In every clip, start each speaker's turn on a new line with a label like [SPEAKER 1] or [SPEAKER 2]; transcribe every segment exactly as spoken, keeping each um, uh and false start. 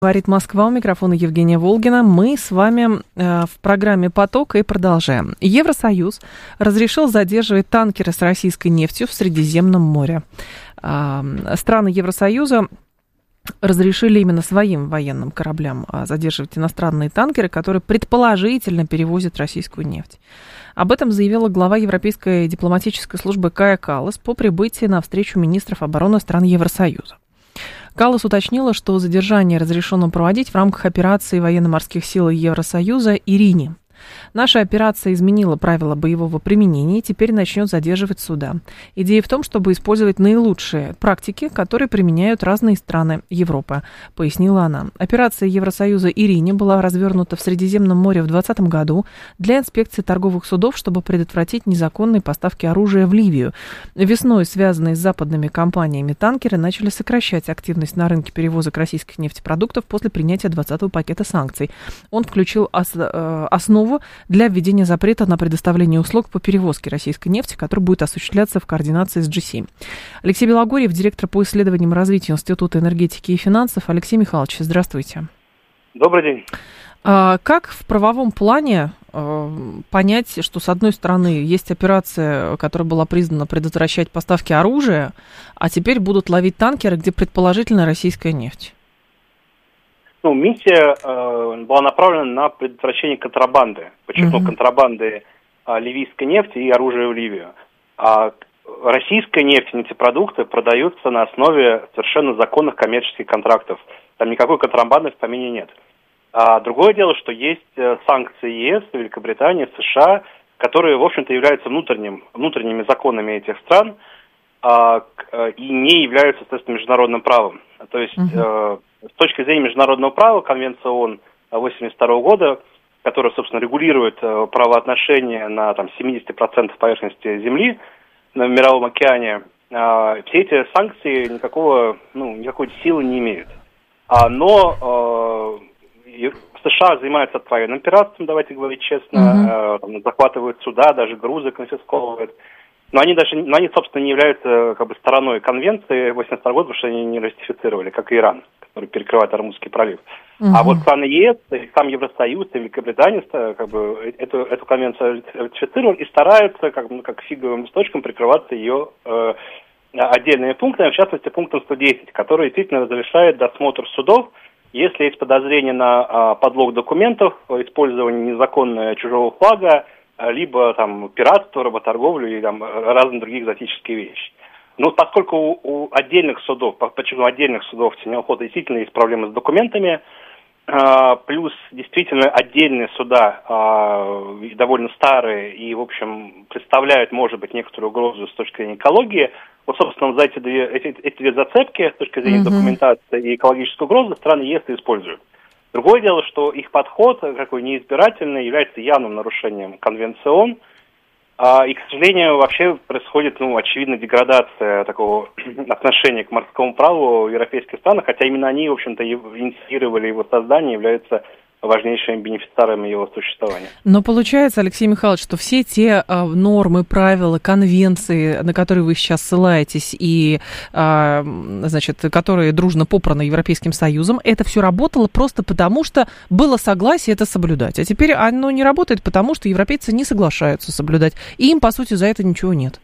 [SPEAKER 1] Говорит Москва, у микрофона Евгения Волгина. Мы с вами э, в программе «Поток» и продолжаем. Евросоюз разрешил задерживать танкеры с российской нефтью в Средиземном море. Э, страны Евросоюза разрешили именно своим военным кораблям задерживать иностранные танкеры, которые предположительно перевозят российскую нефть. Об этом заявила глава Европейской дипломатической службы Кая Каллас по прибытии на встречу министров обороны стран Евросоюза. Каллас уточнила, что задержание разрешено проводить в рамках операции военно-морских сил Евросоюза «Ирине». Наша операция изменила правила боевого применения и теперь начнет задерживать суда. Идея в том, чтобы использовать наилучшие практики, которые применяют разные страны Европы, пояснила она. Операция Евросоюза «Ирине» была развернута в Средиземном море в двадцатом году для инспекции торговых судов, чтобы предотвратить незаконные поставки оружия в Ливию. Весной, связанные с западными компаниями, танкеры начали сокращать активность на рынке перевозок российских нефтепродуктов после принятия двадцатого пакета санкций. Он включил ос- основу для введения запрета на предоставление услуг по перевозке российской нефти, который будет осуществляться в координации с джи семи. Алексей Белогорьев, директор по исследованиям и развитию Института энергетики и финансов. Алексей Михайлович, здравствуйте.
[SPEAKER 2] Добрый день.
[SPEAKER 1] А как в правовом плане э, понять, что с одной стороны есть операция, которая была признана предотвращать поставки оружия, а теперь будут ловить танкеры, где предположительно российская нефть?
[SPEAKER 2] Ну, миссия э, была направлена на предотвращение контрабанды, подчеркну, uh-huh. контрабанды э, ливийской нефти и оружия в Ливию. А российская нефть и нефтепродукты продаются на основе совершенно законных коммерческих контрактов. Там никакой контрабанды в помине нет. А другое дело, что есть э, санкции ЕС, Великобритании, США, которые, в общем-то, являются внутренним, внутренними законами этих стран э, э, и не являются, соответственно, международным правом. То есть... Uh-huh. э, С точки зрения международного права, Конвенция ООН восемьдесят второго года, которая, собственно, регулирует э, правоотношения на там, семьдесят процентов поверхности Земли на Мировом океане, э, все эти санкции никакого, ну, никакой силы не имеют. А, но э, США занимаются военным пиратством, давайте говорить честно, mm-hmm. э, там, захватывают суда, даже грузы конфисковывают. Но они даже, но они, собственно, не являются как бы стороной конвенции восемьдесят второго года, потому что они не ратифицировали, как и Иран, который перекрывает Ормузский пролив. Uh-huh. А вот страны ЕС, сам Евросоюз и Великобритания как бы эту, эту конвенцию ратифицировали и стараются, как, ну, как фиговым листочком, прикрываться ее э, отдельными пунктами, в частности, пунктом сто десять, который действительно разрешает досмотр судов, если есть подозрение на э, подлог документов, использование незаконного чужого флага, либо там пиратство, работорговлю и там разные другие экзотические вещи. Но поскольку у, у отдельных судов, почему отдельных судов тенеохода действительно есть проблемы с документами, э, плюс действительно отдельные суда э, довольно старые и, в общем, представляют, может быть, некоторую угрозу с точки зрения экологии, вот, собственно, за эти две, эти, эти две зацепки с точки зрения mm-hmm. документации и экологической угрозы страны ЕС используют. Другое дело, что их подход, какой неизбирательный, является явным нарушением Конвенции ООН, а, и, к сожалению, вообще происходит, ну, очевидно, деградация такого отношения к морскому праву в европейских странах, хотя именно они, в общем-то, инициировали его создание, являются важнейшими бенефициарами его существования.
[SPEAKER 1] Но получается, Алексей Михайлович, что все те э, нормы, правила, конвенции, на которые вы сейчас ссылаетесь, и, э, значит, которые дружно попраны Европейским Союзом, это все работало просто потому, что было согласие это соблюдать. А теперь оно не работает, потому что европейцы не соглашаются соблюдать. И им, по сути, за это ничего нет.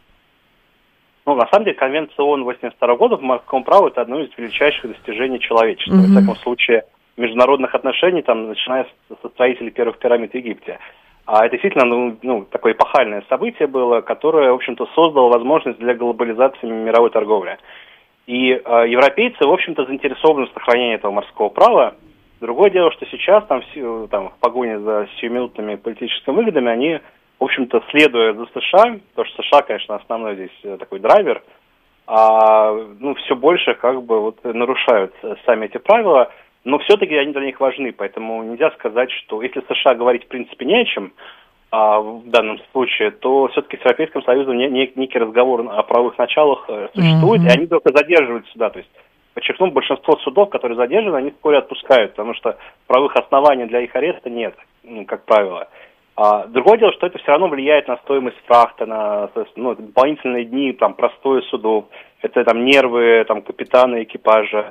[SPEAKER 2] Ну, на самом деле, Конвенция ООН восемьдесят второго года в морском праве – это одно из величайших достижений человечества. Mm-hmm. В всяком случае, международных отношений, там, начиная со строителей первых пирамид в Египте. А это действительно, ну, ну, такое эпохальное событие было, которое, в общем-то, создало возможность для глобализации мировой торговли. И э, европейцы, в общем-то, заинтересованы в сохранении этого морского права. Другое дело, что сейчас, там, в, там, в погоне за сиюминутными политическими выгодами, они, в общем-то, следуя за США, потому что США, конечно, основной здесь такой драйвер, а, ну, все больше, как бы, вот, нарушают сами эти правила. Но все-таки они для них важны, поэтому нельзя сказать, что если США говорить в принципе не о чем а, в данном случае, то все-таки с Европейским Союзом не, не, некий разговор о правовых началах э, существует, mm-hmm. и они только задерживают суда. То есть, подчеркну, большинство судов, которые задержаны, они вскоре отпускают, потому что правовых оснований для их ареста нет, ну, как правило. А, другое дело, что это все равно влияет на стоимость фрахта, на, ну, дополнительные дни там, простоя судов, это там нервы там, капитана экипажа.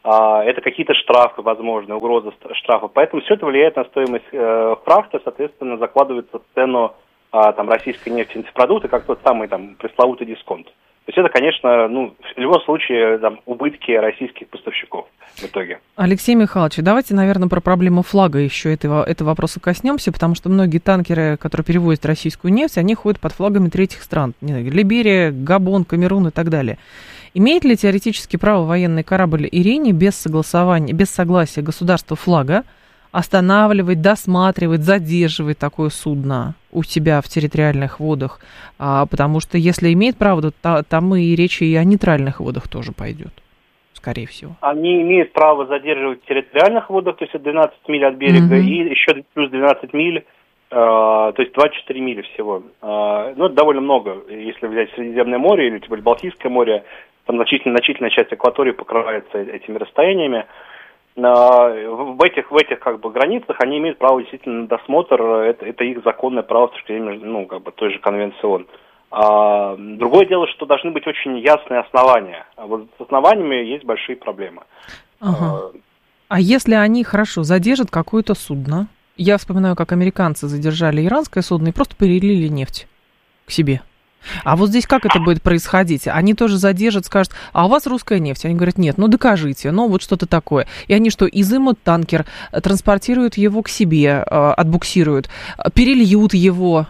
[SPEAKER 2] это какие-то штрафы, возможно, угроза штрафа. Поэтому все это влияет на стоимость э, фрахта, соответственно, закладывается в цену э, там, российской нефти и нефтепродукты, как тот самый там, пресловутый дисконт. То есть это, конечно, ну, в любом случае там, убытки российских поставщиков в итоге.
[SPEAKER 1] Алексей Михайлович, давайте, наверное, про проблему флага еще этого, этого вопроса коснемся, потому что многие танкеры, которые перевозят российскую нефть, они ходят под флагами третьих стран. Не знаю, Либерия, Габон, Камерун и так далее. Имеет ли теоретически право военный корабль «Ирини» без согласования, без согласия государства флага останавливать, досматривать, задерживать такое судно у себя в территориальных водах? А, потому что если имеет право, то та, там и речь и о нейтральных водах тоже пойдет, скорее всего.
[SPEAKER 2] Они имеют право задерживать в территориальных водах, то есть двенадцать миль от берега, mm-hmm. и еще плюс двенадцать миль, э, то есть двадцать четыре мили всего. Э, ну, это довольно много, если взять Средиземное море или тем более Балтийское море, там значительно, значительная часть акватории покрывается этими расстояниями. В этих, в этих как бы границах они имеют право действительно на досмотр, это, это их законное право с точки зрения, ну, как бы той же конвенции ООН. А, другое дело, что должны быть очень ясные основания. А вот с основаниями есть большие проблемы.
[SPEAKER 1] Ага. А если они, хорошо, задержат какое-то судно, я вспоминаю, как американцы задержали иранское судно и просто перелили нефть к себе. А вот здесь как это будет происходить? Они тоже задержат, скажут, а у вас русская нефть? Они говорят, нет, ну докажите, ну вот что-то такое. И они что, изымут танкер, транспортируют его к себе, отбуксируют, перельют его?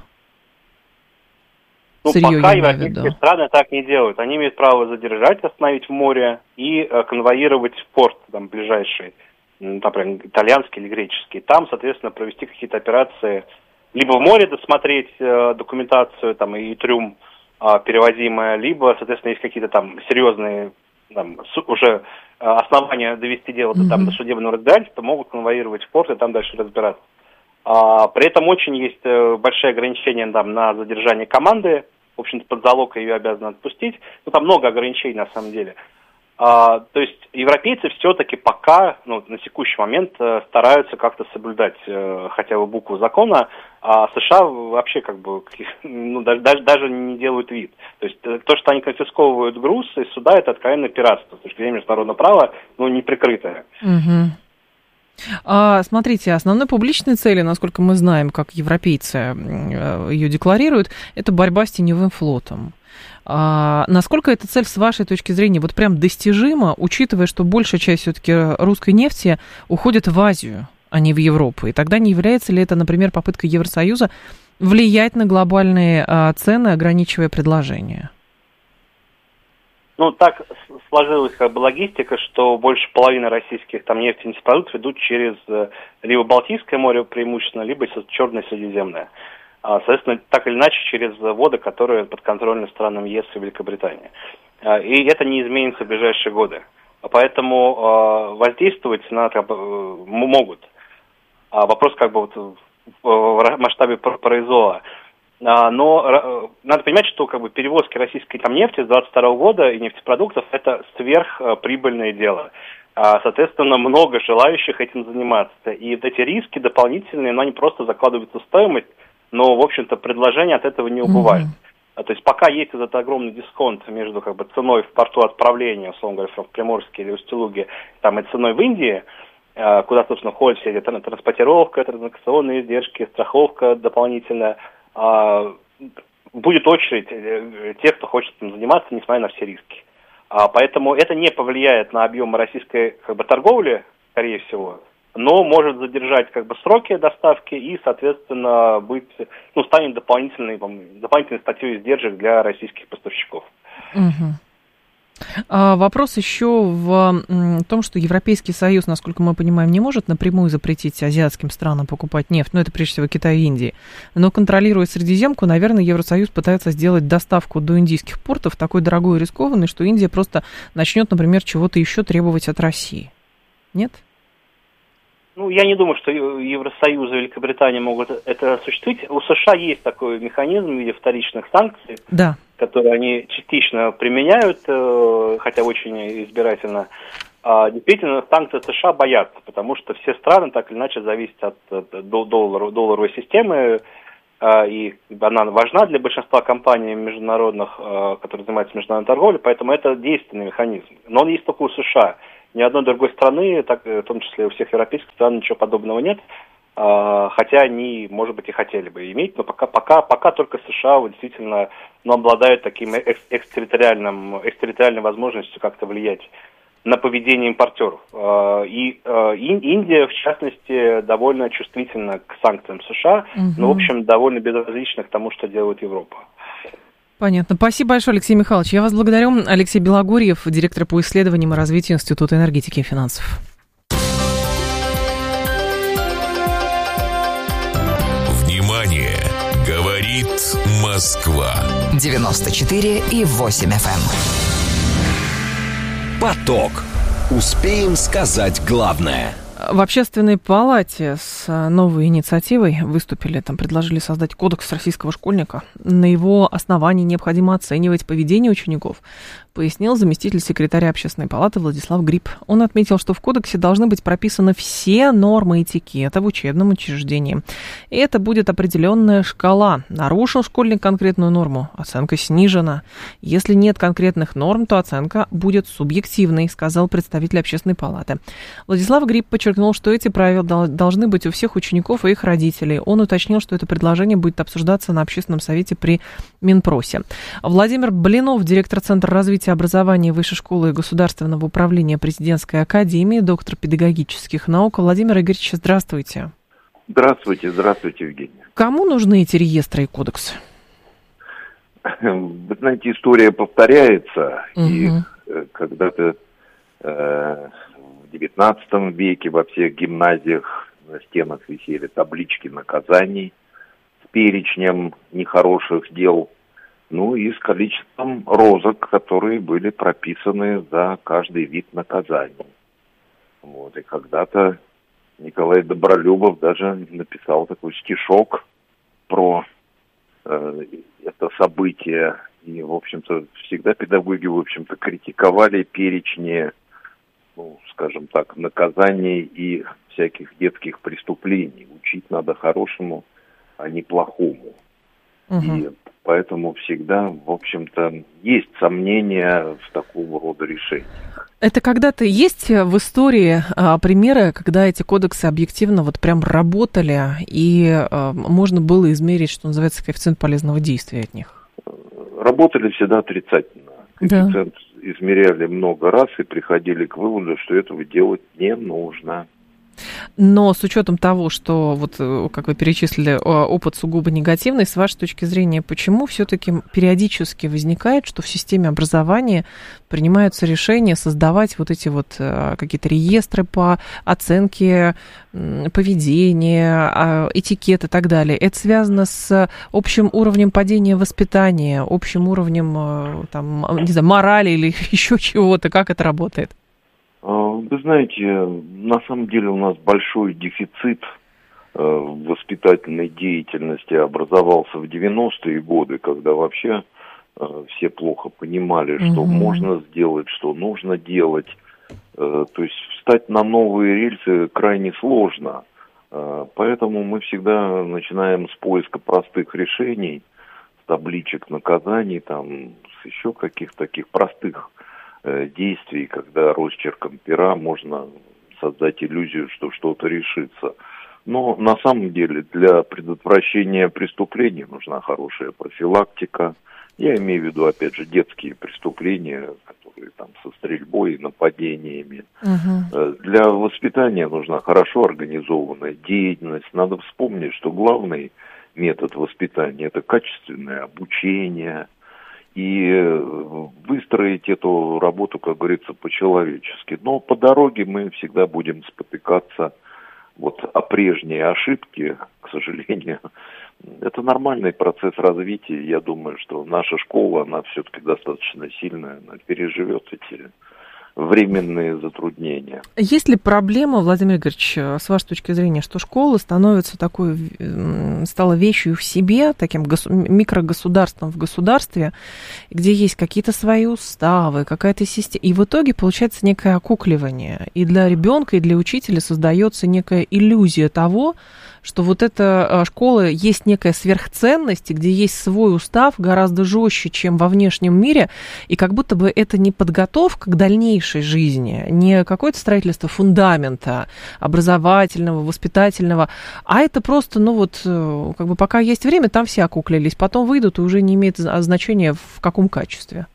[SPEAKER 2] Ну, сырьё, пока европейские страны так не делают. Они имеют право задержать, остановить в море и э, конвоировать в порт там, ближайший, например, итальянский или греческий. Там, соответственно, провести какие-то операции, либо в море досмотреть э, документацию там, и трюм э, перевозимое, либо, соответственно, есть какие-то там серьезные там, су- уже э, основания довести дело mm-hmm. до, там, до судебного разбирательства, могут конвоировать в порт и там дальше разбираться. А, при этом очень есть э, большие ограничения там, на задержание команды. В общем-то, под залог ее обязаны отпустить. Ну, там много ограничений на самом деле. А, то есть европейцы все-таки пока, ну, на текущий момент э, стараются как-то соблюдать э, хотя бы букву закона, а США вообще как бы ну, даже, даже, даже не делают вид. То есть э, то, что они конфисковывают груз из суда, это откровенное пиратство. С точки зрения международного права, ну, неприкрытое.
[SPEAKER 1] Угу. А, смотрите, основной публичной целью, насколько мы знаем, как европейцы ее декларируют, это борьба с теневым флотом. А, насколько эта цель, с вашей точки зрения, вот прям достижима, учитывая, что большая часть все-таки русской нефти уходит в Азию, а не в Европу? И тогда не является ли это, например, попытка Евросоюза влиять на глобальные а, цены, ограничивая предложение?
[SPEAKER 2] Ну, так сложилась как бы логистика, что больше половины российских там нефти и нефтепродуктов идут через либо Балтийское море преимущественно, либо Черное Средиземное. Соответственно, так или иначе через воды, которые подконтрольны странам ЕС и Великобритании. И это не изменится в ближайшие годы. Поэтому воздействовать на это могут. Вопрос как бы вот в масштабе произвола. Но надо понимать, что как бы, перевозки российской там, нефти с двадцать второго года и нефтепродуктов – это сверхприбыльное дело. Соответственно, много желающих этим заниматься. И вот эти риски дополнительные, но они просто закладываются в стоимость, но, в общем-то, предложение от этого не убывает. Mm-hmm. То есть пока есть этот огромный дисконт между как бы, ценой в порту отправления, условно говоря, в Приморске или Усть-Илуге, там, и ценой в Индии, куда, собственно, ходят все эти транспортировка, транзакционные издержки, страховка дополнительная, будет очередь тех, кто хочет этим заниматься, несмотря на все риски. Поэтому это не повлияет на объемы российской как бы, торговли, скорее всего, но может задержать как бы, сроки доставки и, соответственно, быть, ну, станет дополнительной, дополнительной статьей издержек для российских поставщиков.
[SPEAKER 1] Угу. А вопрос еще в том, что Европейский Союз, насколько мы понимаем, не может напрямую запретить азиатским странам покупать нефть, ну, это прежде всего Китай и Индия, но контролируя Средиземку, наверное, Евросоюз пытается сделать доставку до индийских портов такой дорогой и рискованной, что Индия просто начнет, например, чего-то еще требовать от России. Нет?
[SPEAKER 2] Ну, я не думаю, что Евросоюз и Великобритания могут это осуществить. У США есть такой механизм в виде вторичных санкций, да, которые они частично применяют, хотя очень избирательно. Действительно, санкции США боятся, потому что все страны так или иначе зависят от доллара, долларовой системы, и она важна для большинства компаний международных, которые занимаются международной торговлей, поэтому это действенный механизм. Но он есть только у США. ни одной другой страны, так, в том числе у всех европейских стран, ничего подобного нет. Хотя они, может быть, и хотели бы иметь, но пока, пока, пока только США действительно ну, обладают таким экстерриториальным, экстерриториальной возможностью как-то влиять на поведение импортеров. И Индия, в частности, довольно чувствительна к санкциям США, угу. но, в общем, довольно безразлична к тому, что делает Европа.
[SPEAKER 1] Понятно. Спасибо большое, Алексей Михайлович. Я вас благодарю. Алексей Белогорьев, директор по исследованиям и развитию Института энергетики и финансов.
[SPEAKER 3] Внимание! Говорит Москва.
[SPEAKER 4] девяносто четыре и восемь эф эм.
[SPEAKER 3] Поток. Успеем сказать главное.
[SPEAKER 1] В Общественной палате с новой инициативой выступили, там предложили создать кодекс российского школьника. На его основании необходимо оценивать поведение учеников, пояснил заместитель секретаря Общественной палаты Владислав Гриб. Он отметил, что в кодексе должны быть прописаны все нормы этикета в учебном учреждении. И это будет определенная шкала. Нарушил школьник конкретную норму, оценка снижена. Если нет конкретных норм, то оценка будет субъективной, сказал представитель Общественной палаты. Владислав Гриб подчеркнул, что эти правила должны быть у всех учеников и их родителей. Он уточнил, что это предложение будет обсуждаться на общественном совете при Минпросе. Владимир Блинов, директор Центра развития образования Высшей школы и государственного управления Президентской академии, доктор педагогических наук. Владимир Игоревич, здравствуйте.
[SPEAKER 5] Здравствуйте, здравствуйте, Евгения.
[SPEAKER 1] Кому нужны эти реестры и кодексы?
[SPEAKER 5] Вы знаете, история повторяется, угу. и когда-то э, в девятнадцатом веке во всех гимназиях на стенах висели таблички наказаний с перечнем нехороших дел, ну и с количеством розок, которые были прописаны за каждый вид наказаний. Вот, и когда-то Николай Добролюбов даже написал такой стишок про э, это событие. И, в общем-то, всегда педагоги, в общем-то, критиковали перечни, ну, скажем так, наказаний и всяких детских преступлений. Учить надо хорошему, а не плохому. Угу. И поэтому всегда, в общем-то, есть сомнения в такого рода решениях.
[SPEAKER 1] Это когда-то есть в истории а, примеры, когда эти кодексы объективно вот прям работали, и а, можно было измерить, что называется, коэффициент полезного действия от них?
[SPEAKER 5] Работали всегда отрицательно. Коэффициент
[SPEAKER 1] да.
[SPEAKER 5] измеряли много раз и приходили к выводу, что этого делать не нужно.
[SPEAKER 1] Но с учетом того, что, вот, как вы перечислили, опыт сугубо негативный, с вашей точки зрения, почему все-таки периодически возникает, что в системе образования принимаются решения создавать вот эти вот какие-то реестры по оценке поведения, этикет и так далее? Это связано с общим уровнем падения воспитания, общим уровнем, там, не знаю, морали или еще чего-то? Как это работает?
[SPEAKER 5] Вы знаете, на самом деле у нас большой дефицит в воспитательной деятельности образовался в девяностые годы, когда вообще все плохо понимали, что угу. можно сделать, что нужно делать. То есть встать на новые рельсы крайне сложно. Поэтому мы всегда начинаем с поиска простых решений, с табличек наказаний, там, с еще каких-то таких простых действий, когда росчерком пера можно создать иллюзию, что что-то решится. Но на самом деле для предотвращения преступлений нужна хорошая профилактика. Я имею в виду, опять же, детские преступления, которые там со стрельбой и нападениями. Uh-huh. Для воспитания нужна хорошо организованная деятельность. Надо вспомнить, что главный метод воспитания – это качественное обучение. И выстроить эту работу, как говорится, по-человечески. Но по дороге мы всегда будем спотыкаться вот о прежние ошибки, к сожалению. Это нормальный процесс развития. Я думаю, что наша школа, она все-таки достаточно сильная, она переживет эти временные затруднения.
[SPEAKER 1] Есть ли проблема, Владимир Игоревич, с вашей точки зрения, что школа становится такой, стала вещью в себе, таким гос- микрогосударством в государстве, где есть какие-то свои уставы, какая-то система, и в итоге получается некое окукливание. И для ребенка, и для учителя создается некая иллюзия того, что вот эта школа есть некая сверхценность, где есть свой устав гораздо жестче, чем во внешнем мире, и как будто бы это не подготовка к дальнейшему дальнейшей жизни, не какое-то строительство фундамента образовательного, воспитательного, а это просто, ну вот, как бы пока есть время, там все окуклились, потом выйдут и уже не имеет значения в каком качестве.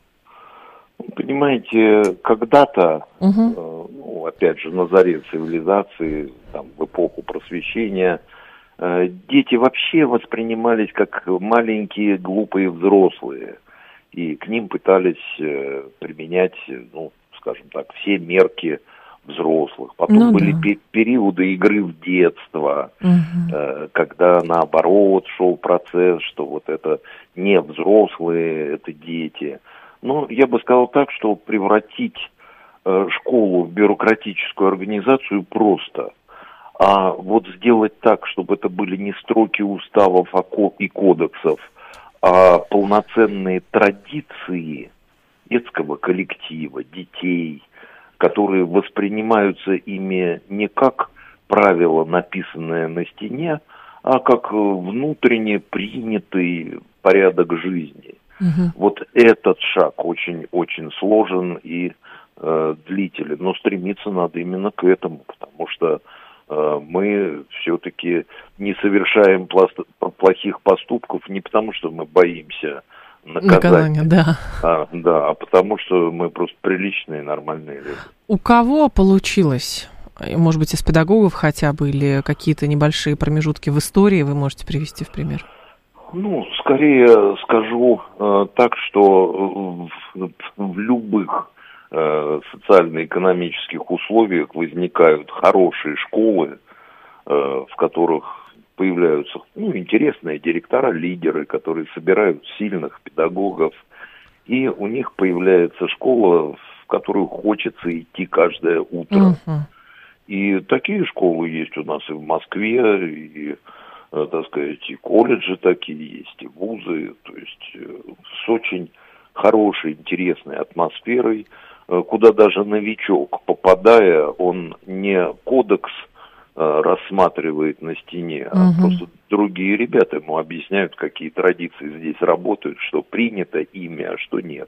[SPEAKER 5] Понимаете, когда-то,
[SPEAKER 1] угу.
[SPEAKER 5] э, ну, опять же, на заре цивилизации, там, в эпоху просвещения, э, дети вообще воспринимались как маленькие глупые взрослые, и к ним пытались э, применять, ну, скажем так, все мерки взрослых. Потом ну, были да. пе- периоды игры в детство, угу. э, когда наоборот шел процесс, что вот это не взрослые, это дети. Но я бы сказал так, что превратить э, школу в бюрократическую организацию просто. А вот сделать так, чтобы это были не строки уставов и кодексов, а полноценные традиции детского коллектива, детей, которые воспринимаются ими не как правило, написанное на стене, а как внутренне принятый порядок жизни. Угу. Вот этот шаг очень-очень сложен и э, длителен, но стремиться надо именно к этому, потому что э, мы все-таки не совершаем пласт- плохих поступков не потому, что мы боимся наказания,
[SPEAKER 1] да.
[SPEAKER 5] А, да, а потому что мы просто приличные, нормальные люди.
[SPEAKER 1] У кого получилось? Может быть, из педагогов хотя бы, или какие-то небольшие промежутки в истории вы можете привести в пример?
[SPEAKER 5] Ну, скорее скажу э, так, что в, в любых э, социально-экономических условиях возникают хорошие школы, э, в которых появляются ну, интересные директора, лидеры, которые собирают сильных педагогов, и у них появляется школа, в которую хочется идти каждое утро. Uh-huh. И такие школы есть у нас и в Москве, и так сказать, и колледжи такие есть, и вузы, то есть с очень хорошей, интересной атмосферой, куда даже новичок, попадая, он не кодекс рассматривает на стене, а угу. просто другие ребята ему объясняют, какие традиции здесь работают, что принято ими, а что нет.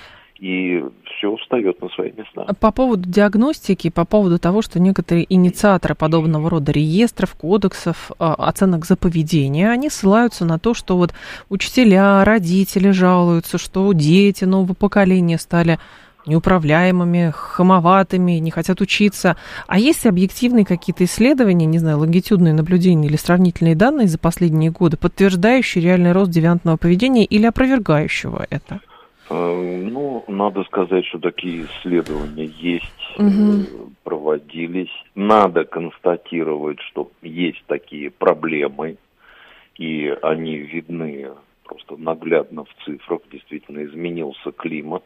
[SPEAKER 5] И все встает на свои места.
[SPEAKER 1] По поводу диагностики, по поводу того, что некоторые инициаторы подобного рода реестров, кодексов, оценок за поведение, они ссылаются на то, что вот учителя, родители жалуются, что дети нового поколения стали неуправляемыми, хамоватыми, не хотят учиться. А есть объективные какие-то исследования, не знаю, лонгитюдные наблюдения или сравнительные данные за последние годы, подтверждающие реальный рост девиантного поведения или опровергающего это?
[SPEAKER 5] Ну, надо сказать, что такие исследования есть, угу. проводились. Надо констатировать, что есть такие проблемы, и они видны просто наглядно в цифрах. Действительно, изменился климат,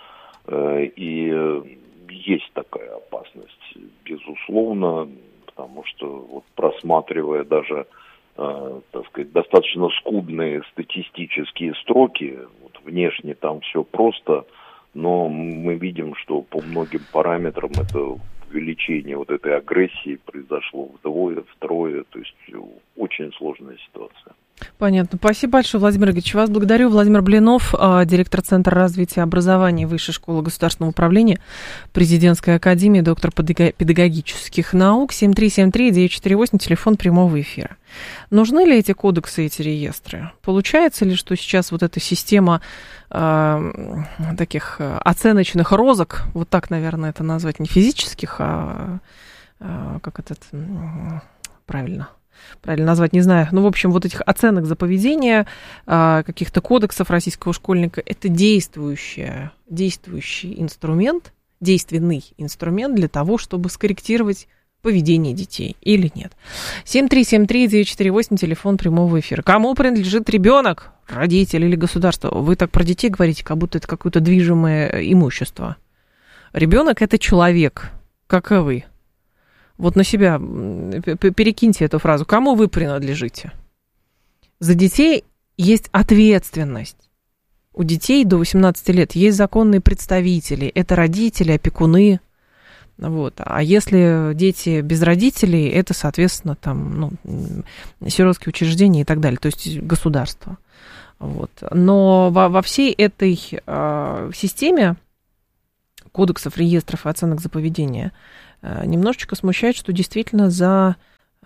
[SPEAKER 5] и есть такая опасность, безусловно, потому что, вот, просматривая даже, так сказать, достаточно скудные статистические строки, внешне там все просто, но мы видим, что по многим параметрам это увеличение вот этой агрессии произошло вдвое, втрое, то есть очень сложная ситуация.
[SPEAKER 1] Понятно. Спасибо большое, Владимир Игоревич. Вас благодарю. Владимир Блинов, директор Центра развития образования Высшей школы государственного управления, Президентской академии, доктор педагогических наук. семь три семь три девять четыре восемь, телефон прямого эфира. Нужны ли эти кодексы, эти реестры? Получается ли, что сейчас вот эта система э, таких оценочных розок, вот так, наверное, это назвать, не физических, а э, как это э, правильно? правильно назвать, не знаю, ну, в общем, вот этих оценок за поведение, каких-то кодексов российского школьника, это действующий, действующий инструмент, действенный инструмент для того, чтобы скорректировать поведение детей или нет. семь три семь три девять четыре восемь, телефон прямого эфира. Кому принадлежит ребенок, родитель или государство? Вы так про детей говорите, как будто это какое-то движимое имущество. Ребенок – это человек, как и вы. Вот на себя перекиньте эту фразу. Кому вы принадлежите? За детей есть ответственность. У детей до восемнадцати лет есть законные представители. Это родители, опекуны. Вот. А если дети без родителей, это, соответственно, там, ну, сиротские учреждения и так далее. То есть государство. Вот. Но во, во всей этой э, системе кодексов, реестров и оценок за поведение, немножечко смущает, что действительно за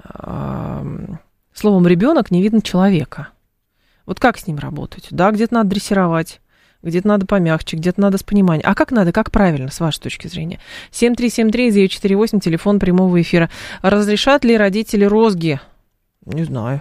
[SPEAKER 1] э, словом «ребенок» не видно человека. Вот как с ним работать? Да, где-то надо дрессировать, где-то надо помягче, где-то надо с пониманием. А как надо, как правильно, с вашей точки зрения? семь три семь три девять четыре восемь, телефон прямого эфира. Разрешат ли родители розги? Не знаю.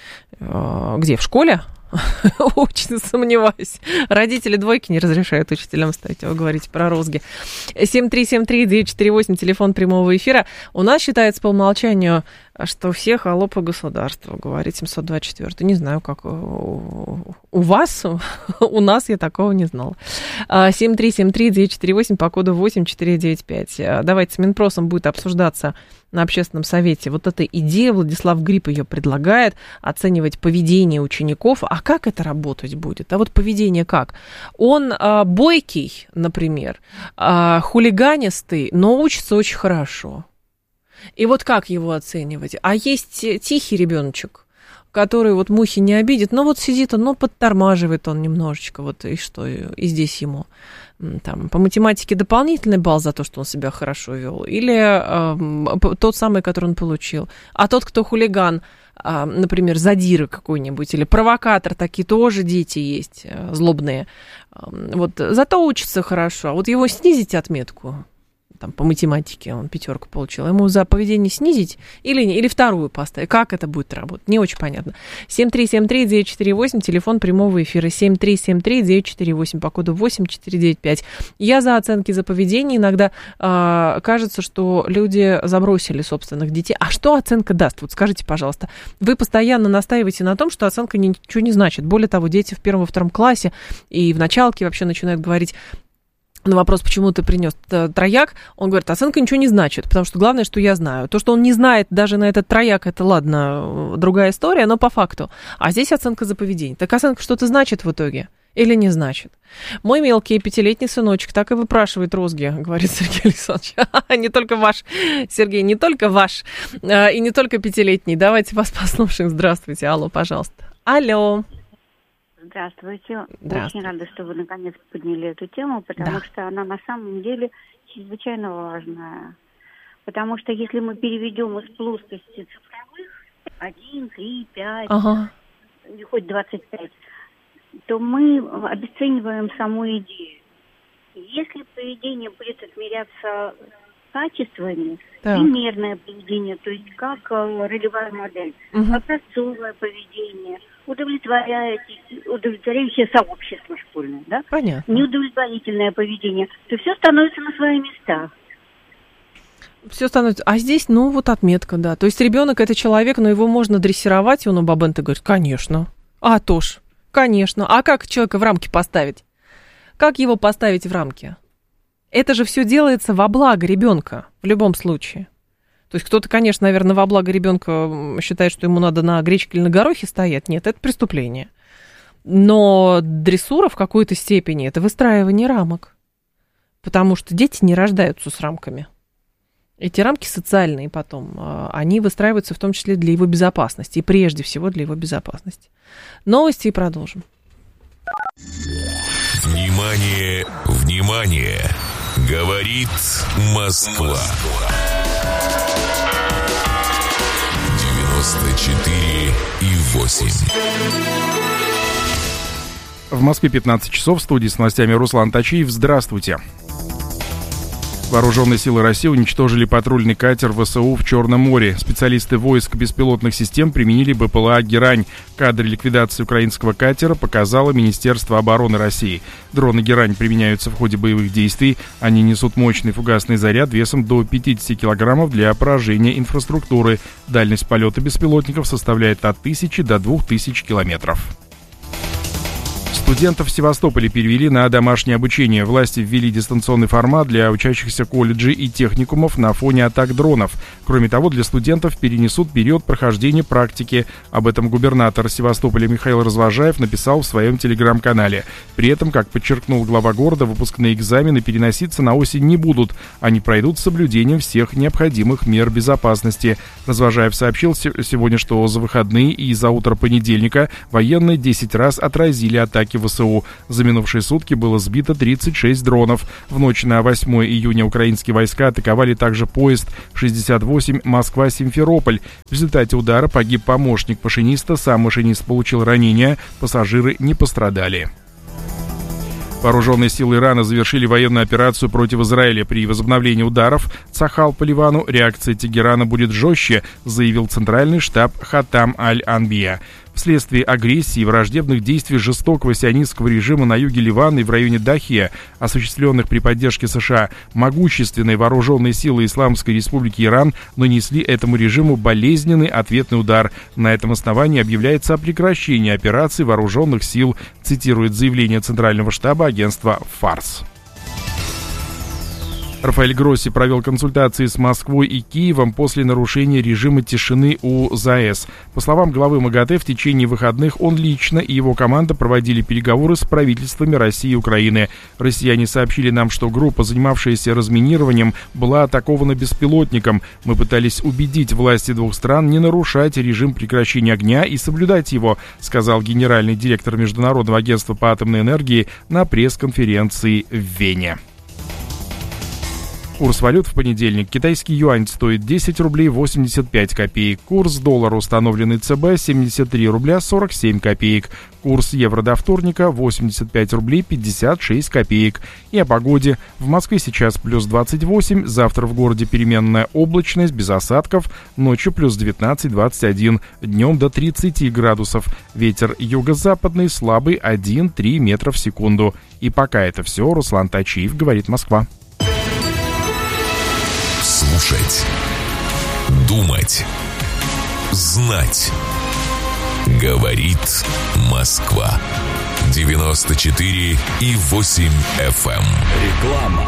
[SPEAKER 1] Где, в школе? Очень сомневаюсь. Родители двойки не разрешают учителям ставить. Вы говорите про розги. семь три семь три девять четыре восемь, телефон прямого эфира. У нас считается по умолчанию, что все холопы государства, говорит семьсот двадцать четыре. Не знаю, как у вас, у нас я такого не знала. семь три семь три девять четыре восемь по коду восемь четыре девять пять. Давайте с Минпросом будет обсуждаться на общественном совете вот эта идея, Владислав Гриб ее предлагает, оценивать поведение учеников. А как это работать будет? А вот поведение как? Он а, бойкий, например, а, хулиганистый, но учится очень хорошо. И вот как его оценивать? А есть тихий ребеночек, который вот мухи не обидит, но вот сидит он, ну, подтормаживает он немножечко, вот и что, и здесь ему там по математике дополнительный балл за то, что он себя хорошо вел, или э, тот самый, который он получил. А тот, кто хулиган, э, например, задира какой-нибудь, или провокатор, такие тоже дети есть, э, злобные, э, вот зато учится хорошо, а вот его снизить отметку, там, по математике он пятерку получил, ему за поведение снизить или, или вторую поставить? Как это будет работать? Не очень понятно. семь три семь три девять четыре восемь, телефон прямого эфира, семь три семь три девять четыре восемь, по коду восемь четыре девять пять. Я за оценки за поведение. Иногда э, кажется, что люди забросили собственных детей. А что оценка даст? Вот скажите, пожалуйста. Вы постоянно настаиваете на том, что оценка ничего не значит. Более того, дети в первом и втором классе и в началке вообще начинают говорить на вопрос, почему ты принес трояк, он говорит, оценка ничего не значит, потому что главное, что я знаю. То, что он не знает даже на этот трояк, это, ладно, другая история, но по факту. А здесь оценка за поведение. Так оценка что-то значит в итоге или не значит? Мой мелкий пятилетний сыночек так и выпрашивает розги, говорит Сергей Александрович. Не только ваш, Сергей, не только ваш, и не только пятилетний. Давайте вас послушаем. Здравствуйте. Алло, пожалуйста. Алло.
[SPEAKER 6] Здравствуйте.
[SPEAKER 1] Здравствуйте.
[SPEAKER 6] Очень рада, что вы наконец подняли эту тему, потому да. что она на самом деле чрезвычайно важная. Потому что если мы переведем из плоскости цифровых один, три, пять, ага. или хоть двадцать пять, то мы обесцениваем саму идею. Если поведение будет отмеряться качествами, да. примерное поведение, то есть как ролевая модель, угу. образцовое поведение, удовлетворяющее, удовлетворяющее сообщество школьное, да?
[SPEAKER 1] Понятно.
[SPEAKER 6] Неудовлетворительное поведение, то все становится на свои места.
[SPEAKER 1] Все становится. А здесь, ну, вот отметка, да. То есть ребенок это человек, но его можно дрессировать, и он у Бабенты говорит, конечно. А то ж, конечно. А как человека в рамки поставить? Как его поставить в рамки? Это же все делается во благо ребенка в любом случае. То есть кто-то, конечно, наверное, во благо ребенка считает, что ему надо на гречке или на горохе стоять. Нет, это преступление. Но дрессура в какой-то степени – это выстраивание рамок. Потому что дети не рождаются с рамками. Эти рамки социальные потом, они выстраиваются в том числе для его безопасности. И прежде всего для его безопасности. Новости и продолжим.
[SPEAKER 3] Внимание, внимание! Говорит Москва. девяносто четыре и восемь.
[SPEAKER 7] В Москве пятнадцать часов, в студии с новостями Руслан Тачиев. Здравствуйте. Вооруженные силы России уничтожили патрульный катер ВСУ в Черном море. Специалисты войск беспилотных систем применили БПЛА «Герань». Кадры ликвидации украинского катера показало Министерство обороны России. Дроны «Герань» применяются в ходе боевых действий. Они несут мощный фугасный заряд весом до пятьдесят килограммов для поражения инфраструктуры. Дальность полета беспилотников составляет от тысячи до двух тысяч километров. Студентов в Севастополе перевели на домашнее обучение. Власти ввели дистанционный формат для учащихся колледжей и техникумов на фоне атак дронов. Кроме того, для студентов перенесут период прохождения практики. Об этом губернатор Севастополя Михаил Развожаев написал в своем телеграм-канале. При этом, как подчеркнул глава города, выпускные экзамены переноситься на осень не будут. Они пройдут с соблюдением всех необходимых мер безопасности. Развожаев сообщил сегодня, что за выходные и за утро понедельника военные десять раз отразили атаки поддержкой ВСУ. За минувшие сутки было сбито тридцать шесть дронов. В ночь на восьмое июня украинские войска атаковали также поезд шестьдесят восемь Москва-Симферополь. В результате удара погиб помощник машиниста, сам машинист получил ранения, пассажиры не пострадали. Вооруженные силы Ирана завершили военную операцию против Израиля. При возобновлении ударов Цахал по Ливану реакция Тегерана будет жестче, заявил центральный штаб Хатам аль-Анбия. Вследствие агрессии и враждебных действий жестокого сионистского режима на юге Ливана и в районе Дахия, осуществленных при поддержке США, могущественные вооруженные силы Исламской Республики Иран нанесли этому режиму болезненный ответный удар. На этом основании объявляется о прекращении операций вооруженных сил, цитирует заявление Центрального штаба агентства «Фарс». Рафаэль Гросси провел консультации с Москвой и Киевом после нарушения режима тишины у ЗАЭС. По словам главы МАГАТЭ, в течение выходных он лично и его команда проводили переговоры с правительствами России и Украины. Россияне сообщили нам, что группа, занимавшаяся разминированием, была атакована беспилотником. Мы пытались убедить власти двух стран не нарушать режим прекращения огня и соблюдать его, сказал генеральный директор Международного агентства по атомной энергии на пресс-конференции в Вене. Курс валют в понедельник. Китайский юань стоит десять рублей восемьдесят пять копеек. Курс доллара, установленный ЦБ, семьдесят три рубля сорок семь копеек. Курс евро до вторника восемьдесят пять рублей пятьдесят шесть копеек. И о погоде. В Москве сейчас плюс двадцать восемь, завтра в городе переменная облачность, без осадков, ночью плюс девятнадцать двадцать один, днем до тридцать градусов. Ветер юго-западный слабый один-три метра в секунду. И пока это все, Руслан Тачиев, говорит Москва.
[SPEAKER 3] Слушать, думать, знать. Говорит Москва. девяносто четыре и восемь эф эм.
[SPEAKER 8] Реклама.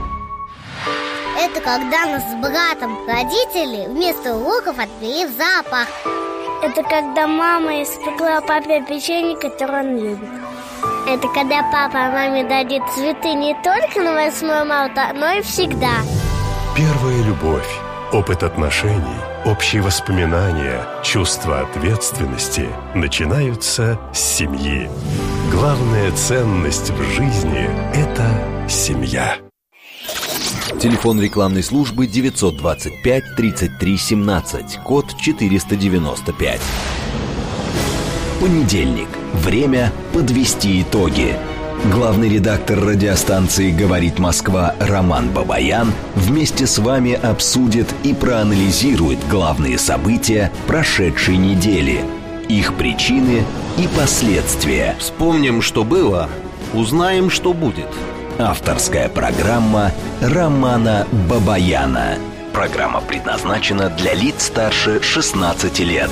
[SPEAKER 9] Это когда нас с братом родители вместо уроков отвели в зоопарк.
[SPEAKER 10] Это когда мама испекла папе печенье, которое он любит.
[SPEAKER 9] Это когда папа маме дадит цветы не только на восьмое марта, но и всегда.
[SPEAKER 8] Первая любовь, опыт отношений, общие воспоминания, чувство ответственности начинаются с семьи. Главная ценность в жизни – это семья.
[SPEAKER 11] Телефон рекламной службы девятьсот двадцать пять тридцать три семнадцать, код четыреста девяносто пять. Понедельник. Время подвести итоги. Главный редактор радиостанции «Говорит Москва» Роман Бабаян вместе с вами обсудит и проанализирует главные события прошедшей недели, их причины и последствия.
[SPEAKER 12] Вспомним, что было, узнаем, что будет.
[SPEAKER 11] Авторская программа Романа Бабаяна. Программа предназначена для лиц старше шестнадцати лет.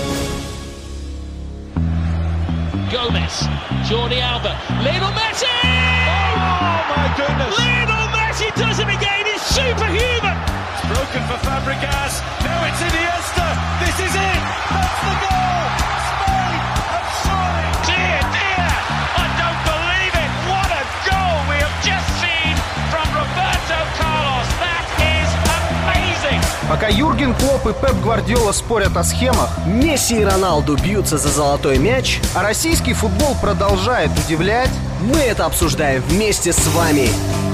[SPEAKER 13] Gomez, Jordi Alba, Lionel Messi! Oh my goodness! Lionel Messi does it again, he's superhuman! It's broken for Fabregas, now it's Iniesta, this is it! That's the goal! Spain have soaring! Dear, dear, I don't believe it! What a goal we have just seen from Roberto Carlos! That is amazing!
[SPEAKER 14] Пока Юрген Клопп и Пеп Гвардиола спорят о схемах,
[SPEAKER 15] Месси и Роналду бьются за золотой мяч,
[SPEAKER 14] а российский футбол продолжает удивлять,
[SPEAKER 15] мы это обсуждаем вместе с вами.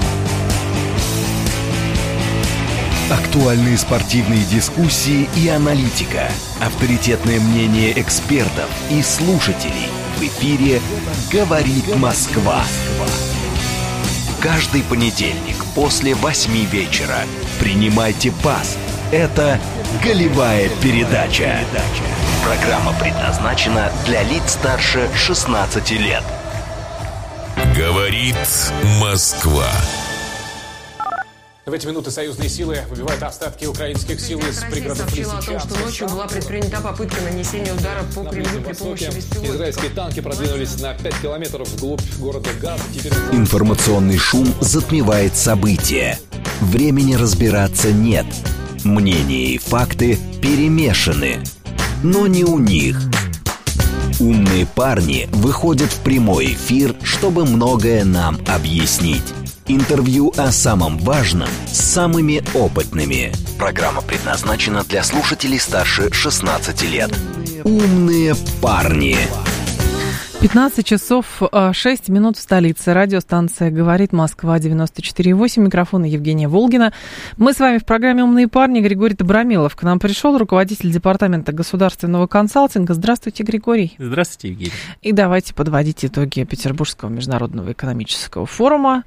[SPEAKER 11] Актуальные спортивные дискуссии и аналитика, авторитетное мнение экспертов и слушателей. В эфире «Говорит Москва». Каждый понедельник после восьми вечера принимайте пас. Это «Голевая передача». Программа предназначена для лиц старше шестнадцати лет.
[SPEAKER 3] Говорит Москва.
[SPEAKER 16] В эти минуты союзные силы выбивают остатки украинских сил из пригородов Лисичанска.
[SPEAKER 17] Сообщила о том, что ночью была предпринята попытка нанесения удара по Кремлю при помощи беспилотников.
[SPEAKER 16] Израильские танки продвинулись на пять километров вглубь города Газа. Теперь...
[SPEAKER 11] Информационный шум затмевает события. Времени разбираться нет. Мнения и факты перемешаны. Но не у них. Умные парни выходят в прямой эфир, чтобы многое нам объяснить. Интервью о самом важном с самыми опытными. Программа предназначена для слушателей старше шестнадцати лет. Умные парни.
[SPEAKER 1] пятнадцать часов шесть минут в столице. Радиостанция «Говорит Москва», девяносто четыре и восемь. Микрофон Евгения Волгина. Мы с вами в программе «Умные парни». Григорий Добромилов к нам пришел, руководитель департамента государственного консалтинга. Здравствуйте, Григорий.
[SPEAKER 18] Здравствуйте, Евгений.
[SPEAKER 1] И давайте подводить итоги Петербургского международного экономического форума.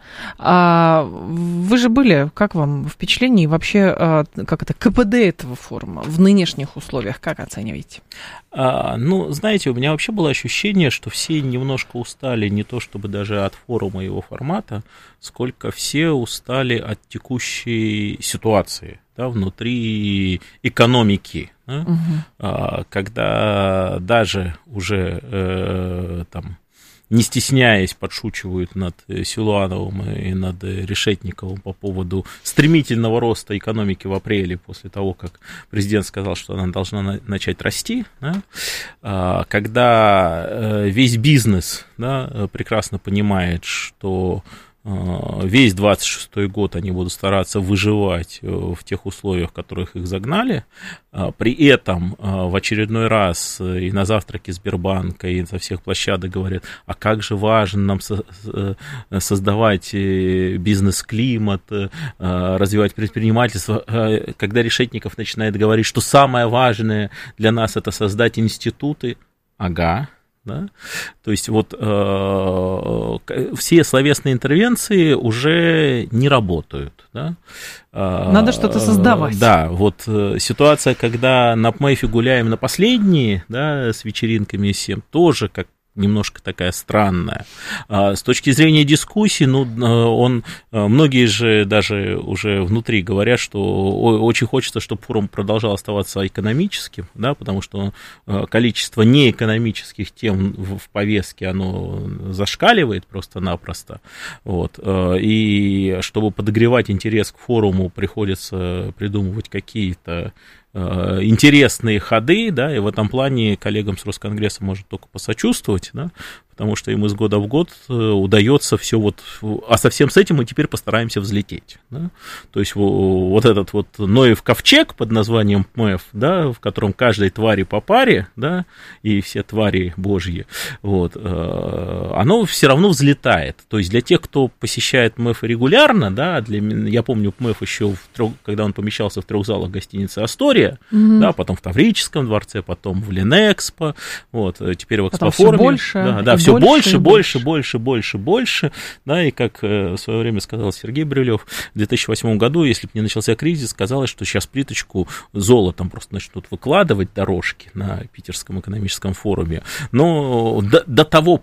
[SPEAKER 1] Вы же были, как вам впечатление и вообще, как это, ка пэ дэ этого форума в нынешних условиях, как оцениваете?
[SPEAKER 18] А, ну, знаете, у меня вообще было ощущение, что все немножко устали не то чтобы даже от форума и его формата, сколько все устали от текущей ситуации, да, внутри экономики, да, угу. а, когда даже уже э, там не стесняясь, подшучивают над Силуановым и над Решетниковым по поводу стремительного роста экономики в апреле, после того, как президент сказал, что она должна начать расти, да? Когда весь бизнес, да, прекрасно понимает, что весь двадцать шестой год они будут стараться выживать в тех условиях, в которых их загнали. При этом в очередной раз и на завтраке Сбербанка, и со всех площадок говорят, а как же важно нам создавать бизнес-климат, развивать предпринимательство. Когда Решетников начинает говорить, что самое важное для нас это создать институты, ага. Да? То есть вот э, все словесные интервенции уже не работают. Да?
[SPEAKER 1] Надо что-то создавать.
[SPEAKER 18] Да, вот ситуация, когда на ПМЭФе гуляем на последние, да, с вечеринками всем, тоже как немножко такая странная. С точки зрения дискуссии, ну, он, многие же даже уже внутри говорят, что очень хочется, чтобы форум продолжал оставаться экономическим, да, потому что количество неэкономических тем в повестке, оно зашкаливает просто-напросто. Вот. И чтобы подогревать интерес к форуму, приходится придумывать какие-то интересные ходы, да, и в этом плане коллегам с Росконгресса может только посочувствовать, да, потому что им из года в год удается все вот, а совсем с этим мы теперь постараемся взлететь, да? То есть вот этот вот Ноев ковчег под названием ПМЭФ, да, в котором каждой твари по паре, да, и все твари божьи, вот, оно все равно взлетает, то есть для тех, кто посещает ПМЭФ регулярно, да, для, я помню ПМЭФ еще, в трех, когда он помещался в трех залах гостиницы «Астория», mm-hmm. да, потом в Таврическом дворце, потом в Ленэкспо, вот, теперь в Экспофоруме,
[SPEAKER 1] больше,
[SPEAKER 18] да, да, все больше, больше, больше, больше, больше, да, и как в свое время сказал Сергей Брюлев, в две тысячи восьмом году, если бы не начался кризис, казалось, что сейчас плиточку золотом просто начнут выкладывать дорожки на Питерском экономическом форуме, но до, до того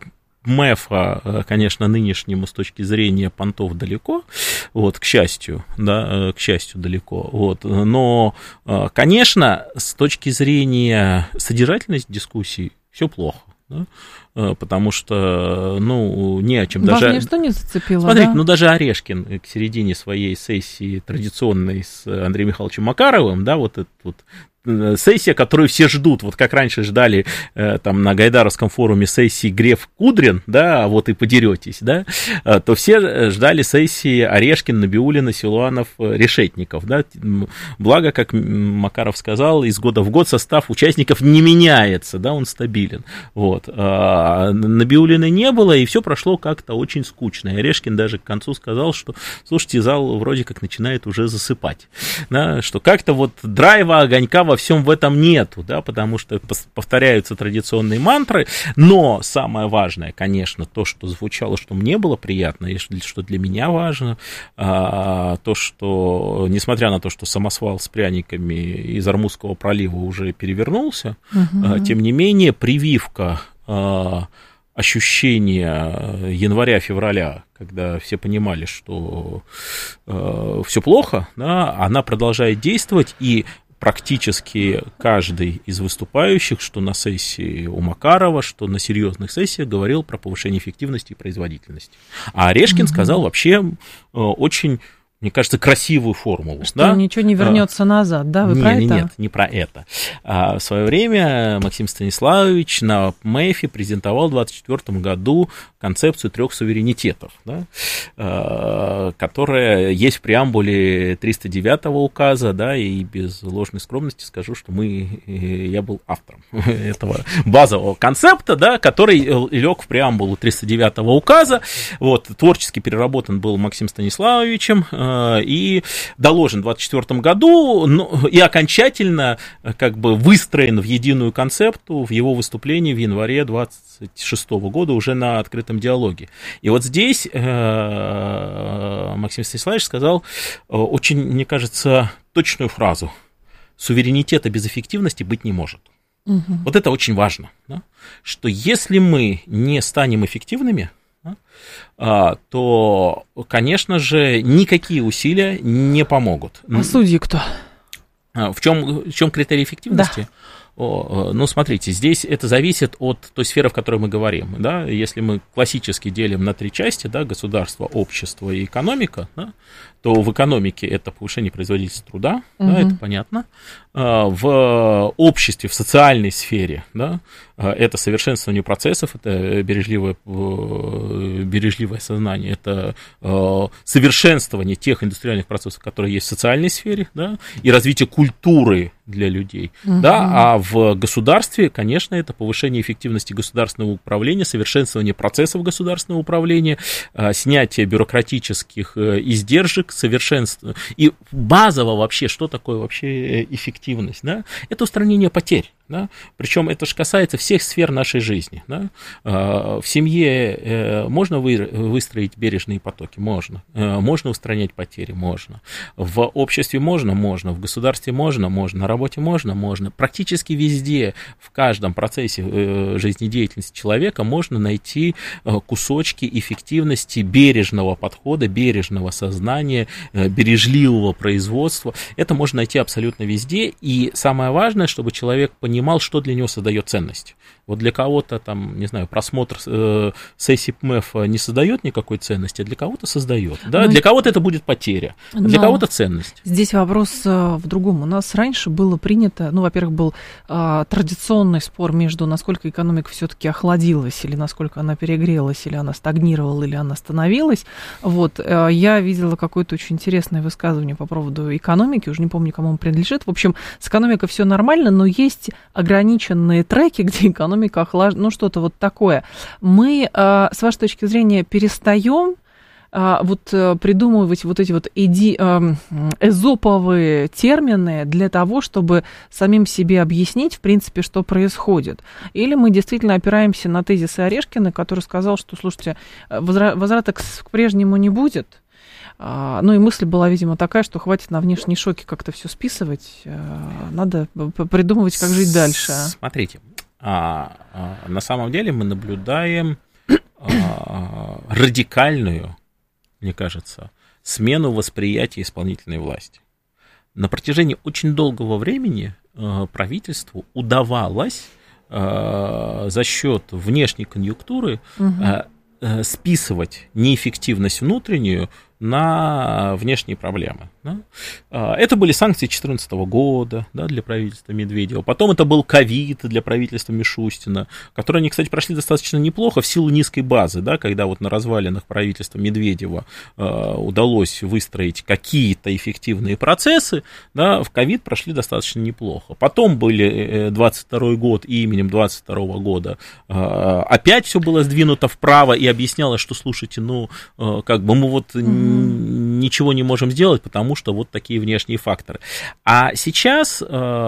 [SPEAKER 18] МЭФа, конечно, нынешнему с точки зрения понтов далеко, вот, к счастью, да, к счастью далеко, вот, но, конечно, с точки зрения содержательности дискуссий все плохо. Да? Потому что, ну, не о чем
[SPEAKER 1] Вас
[SPEAKER 18] даже...
[SPEAKER 1] ничто не зацепило,
[SPEAKER 18] Смотрите,
[SPEAKER 1] да?
[SPEAKER 18] ну, даже Орешкин к середине своей сессии традиционной с Андреем Михайловичем Макаровым, да, вот этот вот сессия, которую все ждут, вот как раньше ждали там на Гайдаровском форуме сессии Греф-Кудрин, да, вот и подеретесь, да, то все ждали сессии Орешкин, Набиуллина, Силуанов, Решетников, да, благо, как Макаров сказал, из года в год состав участников не меняется, да, он стабилен, вот, а Набиуллиной не было, и все прошло как-то очень скучно, и Орешкин даже к концу сказал, что, слушайте, зал вроде как начинает уже засыпать, да, что как-то вот драйва, огонька во всем в этом нету, да, потому что повторяются традиционные мантры, но самое важное, конечно, то, что звучало, что мне было приятно, и что для меня важно, то, что, несмотря на то, что самосвал с пряниками из Ормузского пролива уже перевернулся, угу. тем не менее прививка ощущение января-февраля, когда все понимали, что э, все плохо, да, она продолжает действовать, и практически каждый из выступающих, что на сессии у Макарова, что на серьезных сессиях, говорил про повышение эффективности и производительности. А Орешкин mm-hmm. сказал вообще э, очень мне кажется, красивую формулу.
[SPEAKER 1] Что
[SPEAKER 18] да?
[SPEAKER 1] ничего не вернется а, назад, да? Вы
[SPEAKER 18] не,
[SPEAKER 1] про
[SPEAKER 18] не,
[SPEAKER 1] это?
[SPEAKER 18] Нет, не про это. А в свое время Максим Станиславович на МЭФе презентовал в двадцать четвёртом году концепцию трех суверенитетов, да? а, которая есть в преамбуле триста девятого указа, да, и без ложной скромности скажу, что мы, я был автором этого базового концепта, да, который лег в преамбулу триста девятого указа. Вот, творчески переработан был Максимом Станиславовичем и доложен в двадцать четвёртом году, ну, и окончательно как бы выстроен в единую концепту в его выступлении в январе двадцать шестого года уже на открытом диалоге. И вот здесь э, Максим Станиславович сказал очень, мне кажется, точную фразу: суверенитета без эффективности быть не может. Угу. Вот это очень важно, да? Что если мы не станем эффективными, то, конечно же, никакие усилия не помогут.
[SPEAKER 1] А судьи кто?
[SPEAKER 18] В чем, в чем критерий эффективности? Да. О, ну, смотрите, здесь это зависит от той сферы, в которой мы говорим. Да? Если мы классически делим на три части, да, государство, общество и экономика, да, то в экономике это повышение производительности труда, угу. да, это понятно. В обществе, в социальной сфере, да, это совершенствование процессов, это бережливое, бережливое сознание, это совершенствование тех индустриальных процессов, которые есть в социальной сфере, да, и развитие культуры для людей. Угу. Да, а в государстве, конечно, это повышение эффективности государственного управления, совершенствование процессов государственного управления, снятие бюрократических издержек, совершенство. И базово вообще, что такое вообще эффективность? Да? Это устранение потерь. Да? Причем это же касается всех сфер нашей жизни. Да? В семье можно выстроить бережные потоки? Можно. Можно устранять потери? Можно. В обществе можно? Можно. В государстве можно? Можно. На работе можно? Можно. Практически везде, в каждом процессе жизнедеятельности человека можно найти кусочки эффективности бережного подхода, бережного сознания, бережливого производства. Это можно найти абсолютно везде. И самое важное, чтобы человек понимал, понимал, что для него создает ценность. Вот для кого-то, там, не знаю, просмотр э, сессии ПМЭФа не создает никакой ценности, а для кого-то создает. Да? Ну, для кого-то это будет потеря, а для кого-то ценность.
[SPEAKER 1] Здесь вопрос в другом. У нас раньше было принято, ну, во-первых, был э, традиционный спор между, насколько экономика все-таки охладилась, или насколько она перегрелась, или она стагнировала, или она становилась. Вот, э, я видела какое-то очень интересное высказывание по поводу экономики, уже не помню, кому он принадлежит. В общем, с экономикой все нормально, но есть ограниченные треки, где экономика охлаждена, ну что-то вот такое. Мы, э, с вашей точки зрения, перестаем э, вот э, придумывать вот эти вот эди, э, эзоповые термины для того, чтобы самим себе объяснить, в принципе, что происходит. Или мы действительно опираемся на тезисы Орешкина, который сказал, что, слушайте, возра- возврата к, к прежнему не будет. Ну и мысль была, видимо, такая, что хватит на внешние шоки как-то все списывать, надо придумывать, как жить дальше.
[SPEAKER 18] Смотрите, а, а, на самом деле мы наблюдаем а, радикальную, мне кажется, смену восприятия исполнительной власти. На протяжении очень долгого времени а, правительству удавалось а, за счет внешней конъюнктуры угу. а, а, списывать неэффективность внутреннюю на внешние проблемы. Да? Это были санкции две тысячи четырнадцатого года, да, для правительства Медведева. Потом это был ковид для правительства Мишустина, которые они, кстати, прошли достаточно неплохо в силу низкой базы, да, когда вот на развалинах правительства Медведева э, удалось выстроить какие-то эффективные процессы, да, в ковид прошли достаточно неплохо. Потом были двадцать второй год, и именем двадцать второго года э, опять все было сдвинуто вправо и объяснялось, что, слушайте, ну, э, как бы мы вот ничего не можем сделать, потому что вот такие внешние факторы. А сейчас,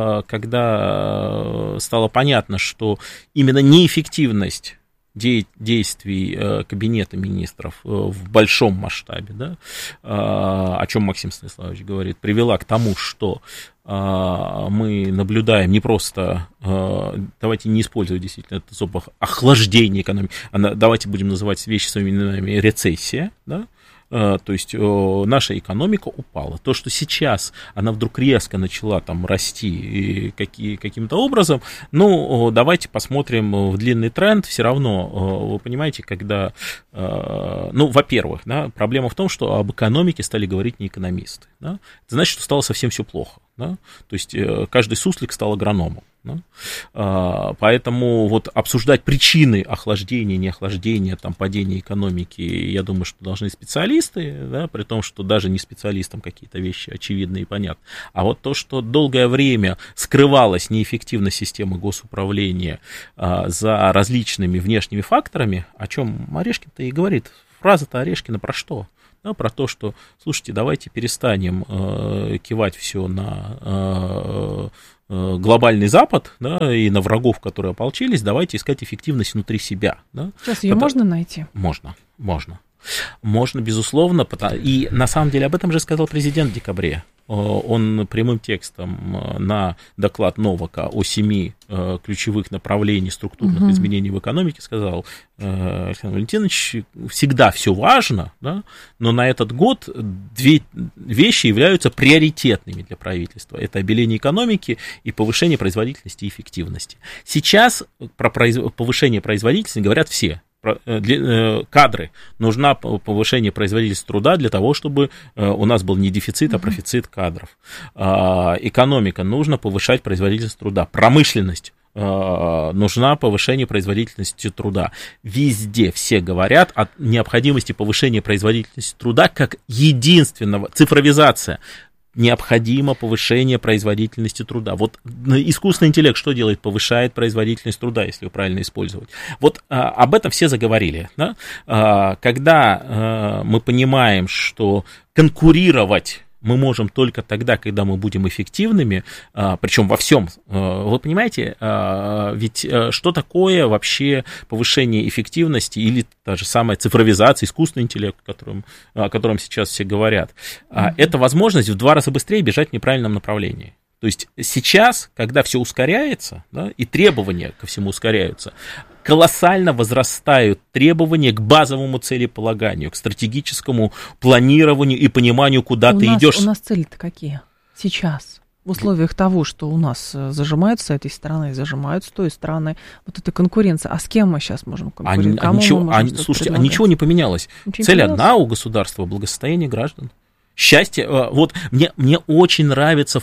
[SPEAKER 18] когда стало понятно, что именно неэффективность действий Кабинета министров в большом масштабе, да, о чем Максим Станиславович говорит, привела к тому, что мы наблюдаем не просто, давайте не использовать действительно это слово охлаждение экономики, а давайте будем называть вещи своими именами, рецессия, да, то есть наша экономика упала. То, что сейчас она вдруг резко начала там расти какие, каким-то образом, ну, давайте посмотрим в длинный тренд. Все равно, вы понимаете, когда, ну, во-первых, да, проблема в том, что об экономике стали говорить не экономисты. Да? Это значит, что стало совсем все плохо. Да? То есть каждый суслик стал агрономом. Да? Поэтому вот обсуждать причины охлаждения, неохлаждения, там, падения экономики, я думаю, что должны специалисты, да, при том, что даже не специалистам какие-то вещи очевидны и понятны. А вот то, что долгое время скрывалась неэффективность системы госуправления а, за различными внешними факторами, о чем Орешкин-то и говорит. Фраза-то Орешкина про что? Да, про то, что, слушайте, давайте перестанем э, кивать все на э, э, глобальный Запад, да, и на врагов, которые ополчились, давайте искать эффективность внутри себя. Да.
[SPEAKER 1] Сейчас ее
[SPEAKER 18] Это...
[SPEAKER 1] можно найти?
[SPEAKER 18] Можно, можно. Можно, безусловно, и на самом деле об этом же сказал президент в декабре. Он прямым текстом на доклад Новака о семи ключевых направлениях структурных угу. изменений в экономике сказал: Александр Валентинович, всегда все важно, да, но на этот год две вещи являются приоритетными для правительства. Это обеление экономики и повышение производительности и эффективности. Сейчас про повышение производительности говорят все. Кадры. Нужно повышение производительности труда для того, чтобы у нас был не дефицит, а профицит кадров. Экономика. Нужно повышать производительность труда. Промышленность. Нужна повышение производительности труда. Везде все говорят о необходимости повышения производительности труда как единственного. Цифровизация. Необходимо повышение производительности труда. Вот искусственный интеллект что делает? Повышает производительность труда, если его правильно использовать. Вот а, об этом все заговорили. Да? А, когда а, мы понимаем, что конкурировать мы можем только тогда, когда мы будем эффективными, причем во всем. Вы понимаете, ведь что такое вообще повышение эффективности или та же самая цифровизация, искусственный интеллект, о котором, о котором сейчас все говорят? Mm-hmm. Это возможность в два раза быстрее бежать в неправильном направлении. То есть сейчас, когда все ускоряется, да, и требования ко всему ускоряются, колоссально возрастают требования к базовому целеполаганию, к стратегическому планированию и пониманию, куда у ты нас, идешь.
[SPEAKER 1] У нас цели-то какие сейчас? В условиях того, что у нас зажимают с этой стороны, зажимают с той стороны, вот эта конкуренция. А с кем мы сейчас можем конкурировать?
[SPEAKER 18] А, а ничего, а, слушайте, а ничего не поменялось. Ничего Цель не одна у государства – благосостояние граждан. Счастье, вот мне, мне очень нравится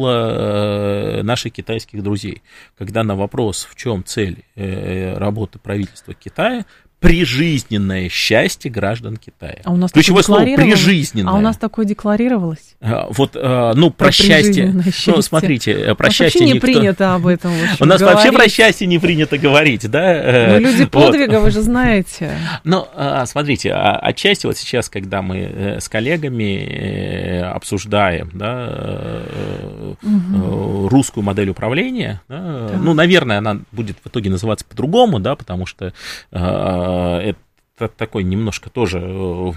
[SPEAKER 18] формула наших китайских друзей, когда на вопрос, в чем цель работы правительства Китая, прижизненное счастье граждан Китая.
[SPEAKER 1] А у нас
[SPEAKER 18] ключевое слово прижизненное.
[SPEAKER 1] А у нас такое декларировалось?
[SPEAKER 18] Вот, ну, про, про счастье. счастье. Ну, смотрите, про счастье
[SPEAKER 1] не
[SPEAKER 18] никто...
[SPEAKER 1] принято об этом.
[SPEAKER 18] У нас говорить. Вообще про счастье не принято говорить, да?
[SPEAKER 1] Вы люди подвига, вот. Вы же знаете.
[SPEAKER 18] Ну, смотрите, отчасти вот сейчас, когда мы с коллегами обсуждаем, да, угу. русскую модель управления, да, да. ну, наверное, она будет в итоге называться по-другому, да, потому что это такой немножко тоже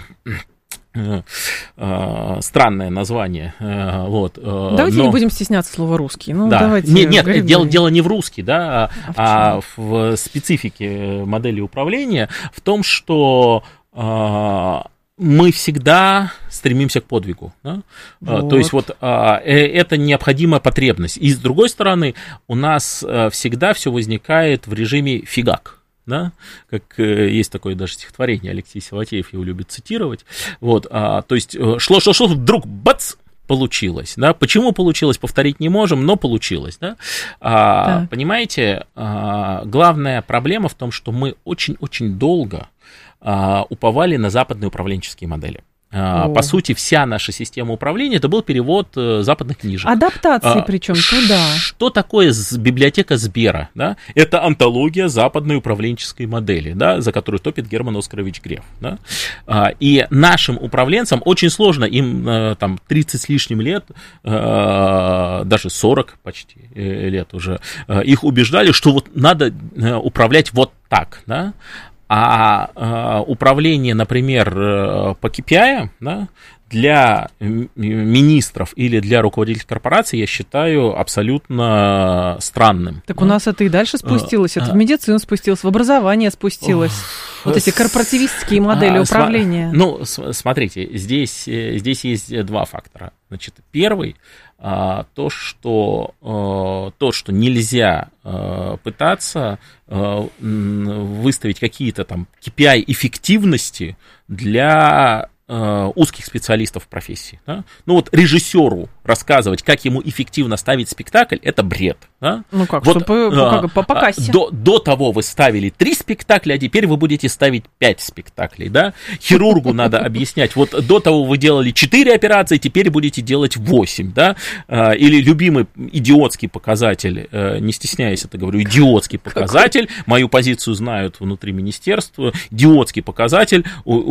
[SPEAKER 18] странное название. Вот.
[SPEAKER 1] Давайте но... не будем стесняться слова «русский». Ну,
[SPEAKER 18] да.
[SPEAKER 1] давайте
[SPEAKER 18] нет, нет дело, дело не в русский, да, а, а в, в специфике модели управления, в том, что мы всегда стремимся к подвигу. Да? Вот. То есть вот это необходимая потребность. И с другой стороны, у нас всегда все возникает в режиме фигак. Да? Как э, есть такое даже стихотворение, Алексей Силатеев его любит цитировать. Вот, а, то есть шло-шло-шло, вдруг бац, получилось. Да? Почему получилось, повторить не можем, но получилось. Да? А, понимаете, а, главная проблема в том, что мы очень-очень долго а, уповали на западные управленческие модели. О. По сути, вся наша система управления – это был перевод западных книжек.
[SPEAKER 1] Адаптации а, причем туда.
[SPEAKER 18] Что такое библиотека Сбера? Да? Это антология западной управленческой модели, да, за которую топит Герман Оскарович Греф. Да? А, и нашим управленцам очень сложно, им там тридцать с лишним лет, а, даже сорок почти лет уже, их убеждали, что вот надо управлять вот так, да? А, а управление, например, по кей пи ай, да, для министров или для руководителей корпораций я считаю абсолютно странным.
[SPEAKER 1] Так у нас это и дальше спустилось, это в медицину спустилось, в образование спустилось. Вот эти корпоративистские модели а, управления.
[SPEAKER 18] См- ну, с- смотрите, здесь, здесь есть два фактора. Значит, первый, а, то, что, а, то, что нельзя а, пытаться а, выставить какие-то там кей пи ай эффективности для узких специалистов в профессии. Да? Ну вот режиссеру рассказывать, как ему эффективно ставить спектакль, это бред. Да?
[SPEAKER 1] Ну как,
[SPEAKER 18] вот,
[SPEAKER 1] чтобы а, по, по кассе.
[SPEAKER 18] До, до того вы ставили три спектакля, а теперь вы будете ставить пять спектаклей. Да? Хирургу надо объяснять, вот до того вы делали четыре операции, теперь будете делать восемь. Да? Или любимый идиотский показатель, не стесняясь это говорю, идиотский показатель, мою позицию знают внутри министерства, идиотский показатель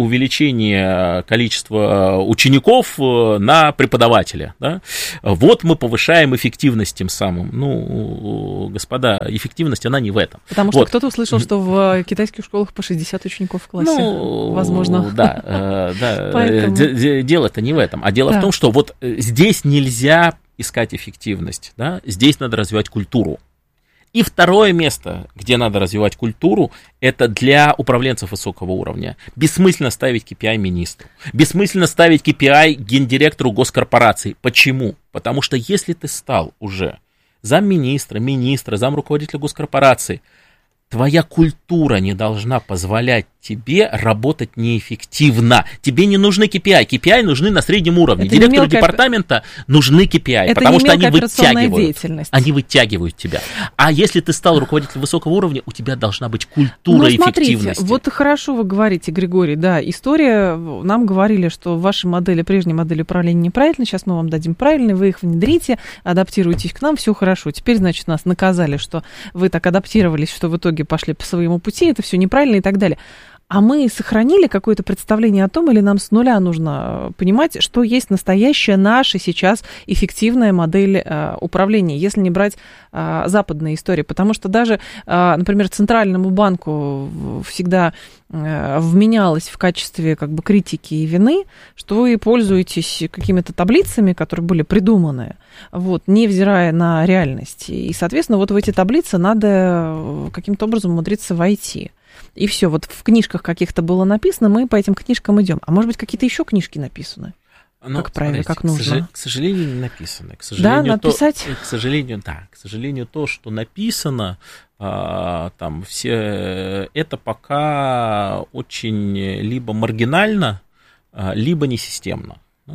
[SPEAKER 18] увеличения количества учеников на преподавателя. Да? Вот мы повышаем эффективность тем самым. Ну, господа, эффективность, она не в этом.
[SPEAKER 1] Потому что
[SPEAKER 18] вот.
[SPEAKER 1] Кто-то услышал, что в китайских школах по шестьдесят учеников в классе.
[SPEAKER 18] Ну,
[SPEAKER 1] возможно.
[SPEAKER 18] Да, да. Дело-то не в этом. А дело
[SPEAKER 1] да.
[SPEAKER 18] в том, что вот здесь нельзя искать эффективность. Да? Здесь надо развивать культуру. И второе место, где надо развивать культуру, это для управленцев высокого уровня. Бессмысленно ставить кей пи ай министру. Бессмысленно ставить кей пи ай гендиректору госкорпорации. Почему? Потому что если ты стал уже замминистра, министра, замруководителя госкорпорации, твоя культура не должна позволять тебе работать неэффективно. Тебе не нужны кей пи ай. кей пи ай нужны на среднем уровне. Это Директору мелкая... департамента нужны кей пи ай, это потому что они вытягивают. Они вытягивают тебя. А если ты стал руководителем высокого уровня, у тебя должна быть культура ну, смотрите, эффективности.
[SPEAKER 1] Вот хорошо вы говорите, Григорий, да, история, нам говорили, что ваши модели, прежние модели управления неправильны, сейчас мы вам дадим правильные, вы их внедрите, адаптируйтесь к нам, все хорошо. Теперь, значит, нас наказали, что вы так адаптировались, что в итоге пошли по своему пути, это все неправильно и так далее. А мы сохранили какое-то представление о том, или нам с нуля нужно понимать, что есть настоящая наша сейчас эффективная модель э, управления, если не брать э, западные истории. Потому что даже, э, например, Центральному банку всегда э, вменялось в качестве как бы критики и вины, что вы пользуетесь какими-то таблицами, которые были придуманы, вот, невзирая на реальность. И, соответственно, вот в эти таблицы надо каким-то образом умудриться войти. И все, вот в книжках каких-то было написано, мы по этим книжкам идем. А может быть, какие-то еще книжки написаны?
[SPEAKER 18] Ну,
[SPEAKER 1] как правильно,
[SPEAKER 18] смотрите,
[SPEAKER 1] как нужно?
[SPEAKER 18] К сожалению, не написано. К сожалению,
[SPEAKER 1] да, написать?
[SPEAKER 18] То, к сожалению, да, к сожалению, то, что написано, а, там все, это пока очень либо маргинально, либо несистемно.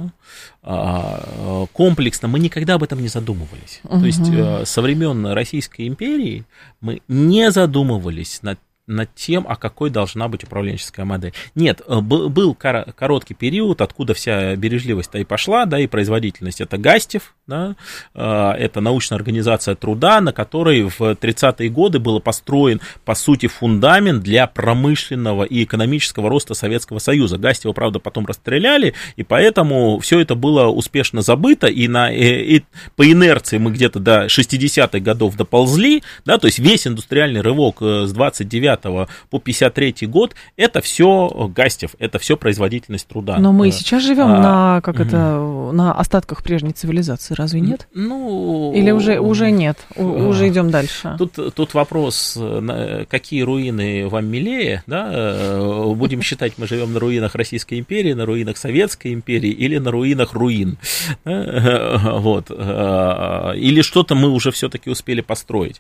[SPEAKER 18] Комплексно, мы никогда об этом не задумывались. Угу. То есть со времен Российской империи мы не задумывались над над тем, а какой должна быть управленческая модель. Нет, был короткий период, откуда вся бережливость-то и пошла, да, и производительность. Это Гастев, да, это научная организация труда, на которой в тридцатые годы был построен, по сути, фундамент для промышленного и экономического роста Советского Союза. Гастева, правда, потом расстреляли, и поэтому все это было успешно забыто, и, на, и по инерции мы где-то до шестидесятых годов доползли, да, то есть весь индустриальный рывок с двадцать девятого по пятьдесят третий год, это все Гастев, это все производительность труда.
[SPEAKER 1] Но мы сейчас живем а, на, как угу. это, на остатках прежней цивилизации, разве нет?
[SPEAKER 18] Ну,
[SPEAKER 1] или уже, уже нет, у, уже идем дальше?
[SPEAKER 18] Тут, тут вопрос, какие руины вам милее, да? Будем считать, мы живем на руинах Российской империи, на руинах Советской империи или на руинах руин. Вот. Или что-то мы уже все-таки успели построить.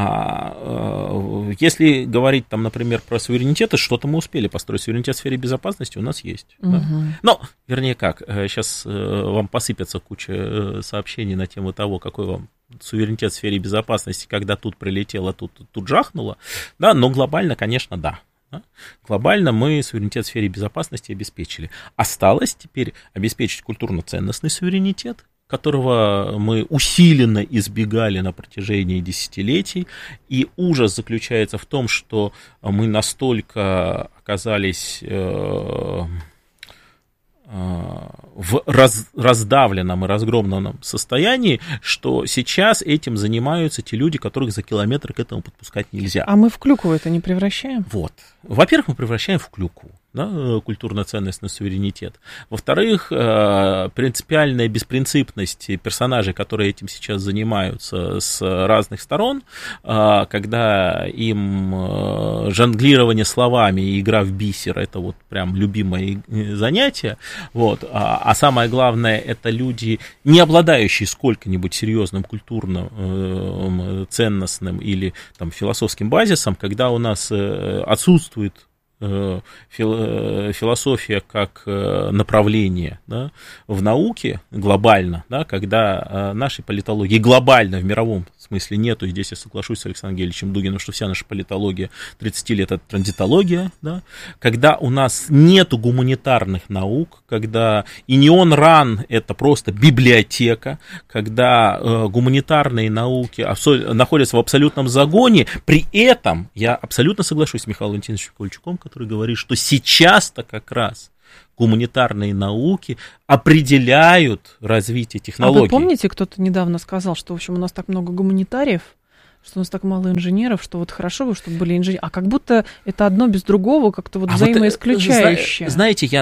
[SPEAKER 18] Если говорить там, например, про суверенитеты, что-то мы успели построить. Суверенитет в сфере безопасности у нас есть. Угу. Да? Ну, вернее как, сейчас вам посыпется куча сообщений на тему того, какой вам суверенитет в сфере безопасности, когда тут прилетело, тут, тут жахнуло, да, но глобально, конечно, да. Да? Глобально мы суверенитет в сфере безопасности обеспечили. Осталось теперь обеспечить культурно-ценностный суверенитет, которого мы усиленно избегали на протяжении десятилетий. И ужас заключается в том, что мы настолько оказались э, э, в раз, раздавленном и разгромленном состоянии, что сейчас этим занимаются те люди, которых за километр к этому подпускать нельзя.
[SPEAKER 1] А мы в клюкву это не превращаем?
[SPEAKER 18] Вот. Во-первых, мы превращаем в клюкву. да, культурно-ценностный суверенитет. Во-вторых, принципиальная беспринципность персонажей, которые этим сейчас занимаются с разных сторон, когда им жонглирование словами и игра в бисер — это вот прям любимое занятие, вот, а самое главное, это люди, не обладающие сколько-нибудь серьезным культурным, ценностным или там философским базисом, когда у нас отсутствует философия как направление, да, в науке глобально, да, когда нашей политологии глобально в мировом смысле нету, и здесь я соглашусь с Александром Гельевичем Дугиным, что вся наша политология тридцать лет — это транзитология, да, когда у нас нету гуманитарных наук, когда Инион Ран — это просто библиотека, когда э, гуманитарные науки абсол- находятся в абсолютном загоне, при этом я абсолютно соглашусь с Михаилом Валентиновичем Ковальчуком, который говорит, что сейчас-то как раз гуманитарные науки определяют развитие технологий.
[SPEAKER 1] А вы помните, кто-то недавно сказал, что, в общем, у нас так много гуманитариев, что у нас так мало инженеров, что вот хорошо бы, чтобы были инженеры, а как будто это одно без другого как-то вот а взаимоисключающее.
[SPEAKER 18] Вот, знаете, я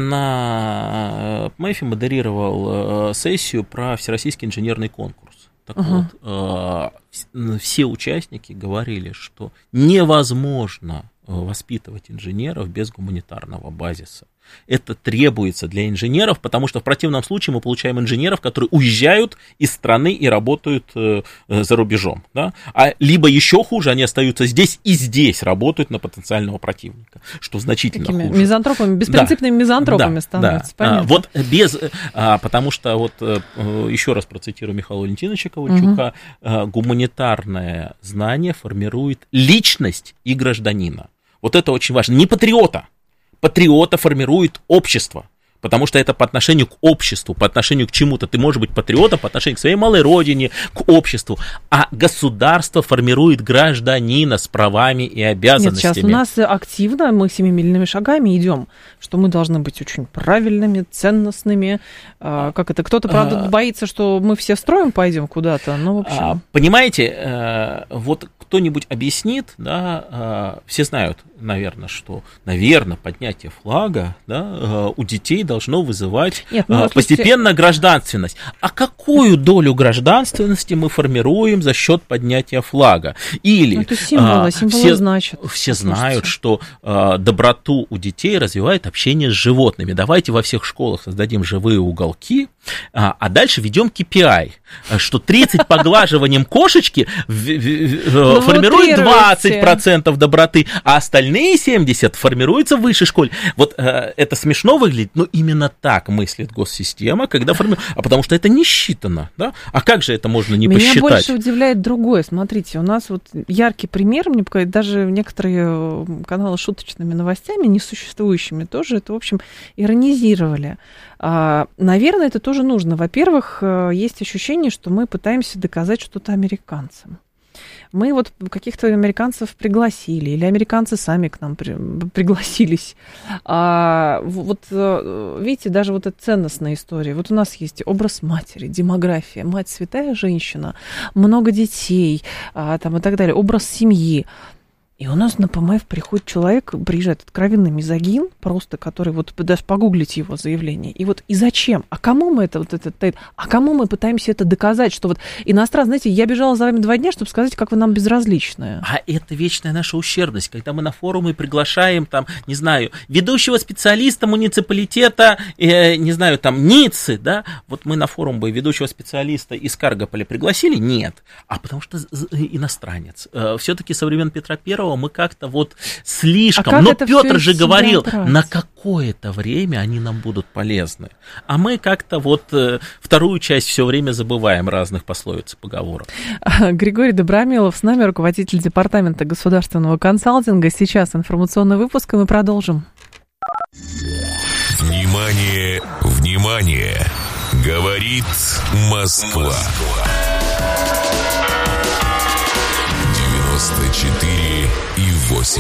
[SPEAKER 18] на МЭФе модерировал сессию про Всероссийский инженерный конкурс. Так uh-huh. вот, все участники говорили, что невозможно воспитывать инженеров без гуманитарного базиса. Это требуется для инженеров, потому что в противном случае мы получаем инженеров, которые уезжают из страны и работают э, за рубежом. Да? А либо еще хуже, они остаются здесь и здесь работают на потенциального противника, что значительно
[SPEAKER 1] такими
[SPEAKER 18] хуже.
[SPEAKER 1] Мизантропами, беспринципными да, мизантропами да, становятся.
[SPEAKER 18] Да. А, вот без, а, потому что, вот еще раз процитирую Михаила Валентиновича Ковальчука, угу. гуманитарное знание формирует личность и гражданина. Вот это очень важно. Не патриота. Патриота формирует общество, потому что это по отношению к обществу, по отношению к чему-то. Ты можешь быть патриотом по отношению к своей малой родине, к обществу, а государство формирует гражданина с правами и обязанностями.
[SPEAKER 1] Нет, сейчас у нас активно, мы семимильными шагами идем, что мы должны быть очень правильными, ценностными. А, как это? Кто-то, правда, а, боится, что мы все строим пойдем куда-то, но в общем...
[SPEAKER 18] А, понимаете, вот кто-нибудь объяснит, да, все знают, наверное, что, наверное, поднятие флага, да, у детей должно вызывать Нет, ну, постепенно если... гражданственность. А какую долю гражданственности мы формируем за счет поднятия флага? Или
[SPEAKER 1] это символы, символы
[SPEAKER 18] все,
[SPEAKER 1] значит,
[SPEAKER 18] все знают, что а, доброту у детей развивает общение с животными. Давайте во всех школах создадим живые уголки, а, а дальше ведем кей пи ай, что тридцать поглаживанием кошечки ну, формирует двадцать процентов доброты, а остальные семьдесят процентов формируются в высшей школе. Вот э, это смешно выглядит, но именно так мыслит госсистема, когда формирует. А потому что это не считано, да? А как же это можно не
[SPEAKER 1] Меня
[SPEAKER 18] посчитать?
[SPEAKER 1] Меня больше удивляет другое. Смотрите, у нас вот яркий пример, мне показалось, даже некоторые каналы с шуточными новостями, несуществующими, тоже это, в общем, иронизировали. А, наверное, это тоже нужно. Во-первых, есть ощущение, что мы пытаемся доказать что-то американцам. Мы вот каких-то американцев пригласили, или американцы сами к нам при, пригласились. А, вот видите, даже вот эта ценностная история. Вот у нас есть образ матери, демография. Мать святая женщина, много детей а, там, и так далее. Образ семьи. И у нас на ПМФ приходит человек, приезжает откровенный мизогин, просто который, вот даже погуглить его заявление. И вот и зачем? А кому мы это, вот это, а кому мы пытаемся это доказать, что вот иностранцы, знаете, я бежала за вами два дня, чтобы сказать, как вы нам безразличны.
[SPEAKER 18] А это вечная наша ущербность, когда мы на форумы приглашаем, там, не знаю, ведущего специалиста муниципалитета, э, не знаю, там, Ниццы, да, вот мы на форум бы ведущего специалиста из Каргополя пригласили? Нет. А потому что иностранец. Э, все-таки со времен Петра Первого мы как-то вот слишком...
[SPEAKER 1] А
[SPEAKER 18] Но Петр же говорил, брать? На какое-то время они нам будут полезны. А мы как-то вот э, вторую часть все время забываем разных пословиц и поговорок.
[SPEAKER 1] Григорий Добромилов с нами, руководитель департамента государственного консалтинга. Сейчас информационный выпуск, и мы продолжим.
[SPEAKER 3] Внимание, внимание! Говорит Москва. девяносто четыре и восемь.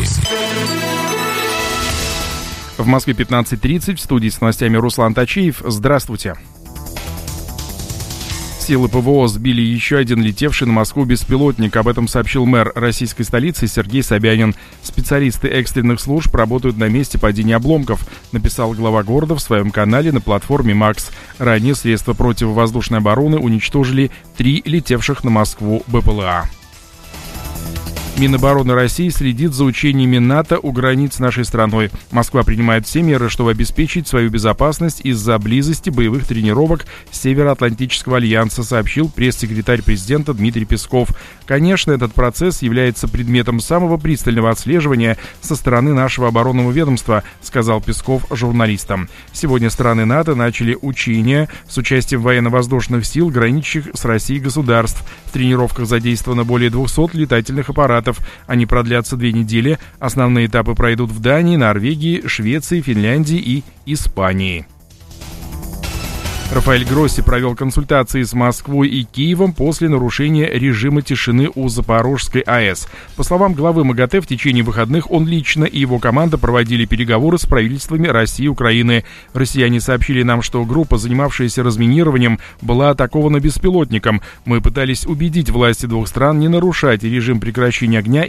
[SPEAKER 7] В Москве пятнадцать тридцать, в студии с новостями Руслан Тачиев. Здравствуйте. Силы ПВО сбили еще один летевший на Москву беспилотник. Об этом сообщил мэр российской столицы Сергей Собянин. Специалисты экстренных служб работают на месте падения обломков, написал глава города в своем канале на платформе Макс. Ранее средства противовоздушной обороны уничтожили три летевших на Москву БПЛА. Минобороны России следит за учениями НАТО у границ нашей страной. Москва принимает все меры, чтобы обеспечить свою безопасность из-за близости боевых тренировок Североатлантического альянса, сообщил пресс-секретарь президента Дмитрий Песков. Конечно, этот процесс является предметом самого пристального отслеживания со стороны нашего оборонного ведомства, сказал Песков журналистам. Сегодня страны НАТО начали учения с участием военно-воздушных сил, граничащих с Россией государств. В тренировках задействовано более двухсот летательных аппаратов. Они продлятся две недели. Основные этапы пройдут в Дании, Норвегии, Швеции, Финляндии и Испании. Рафаэль Гросси провел консультации с Москвой и Киевом после нарушения режима тишины у Запорожской АЭС. По словам главы МАГАТЭ, в течение выходных он лично и его команда проводили переговоры с правительствами России и Украины. Россияне сообщили нам, что группа, занимавшаяся разминированием, была атакована беспилотником. Мы пытались убедить власти двух стран не нарушать режим прекращения огня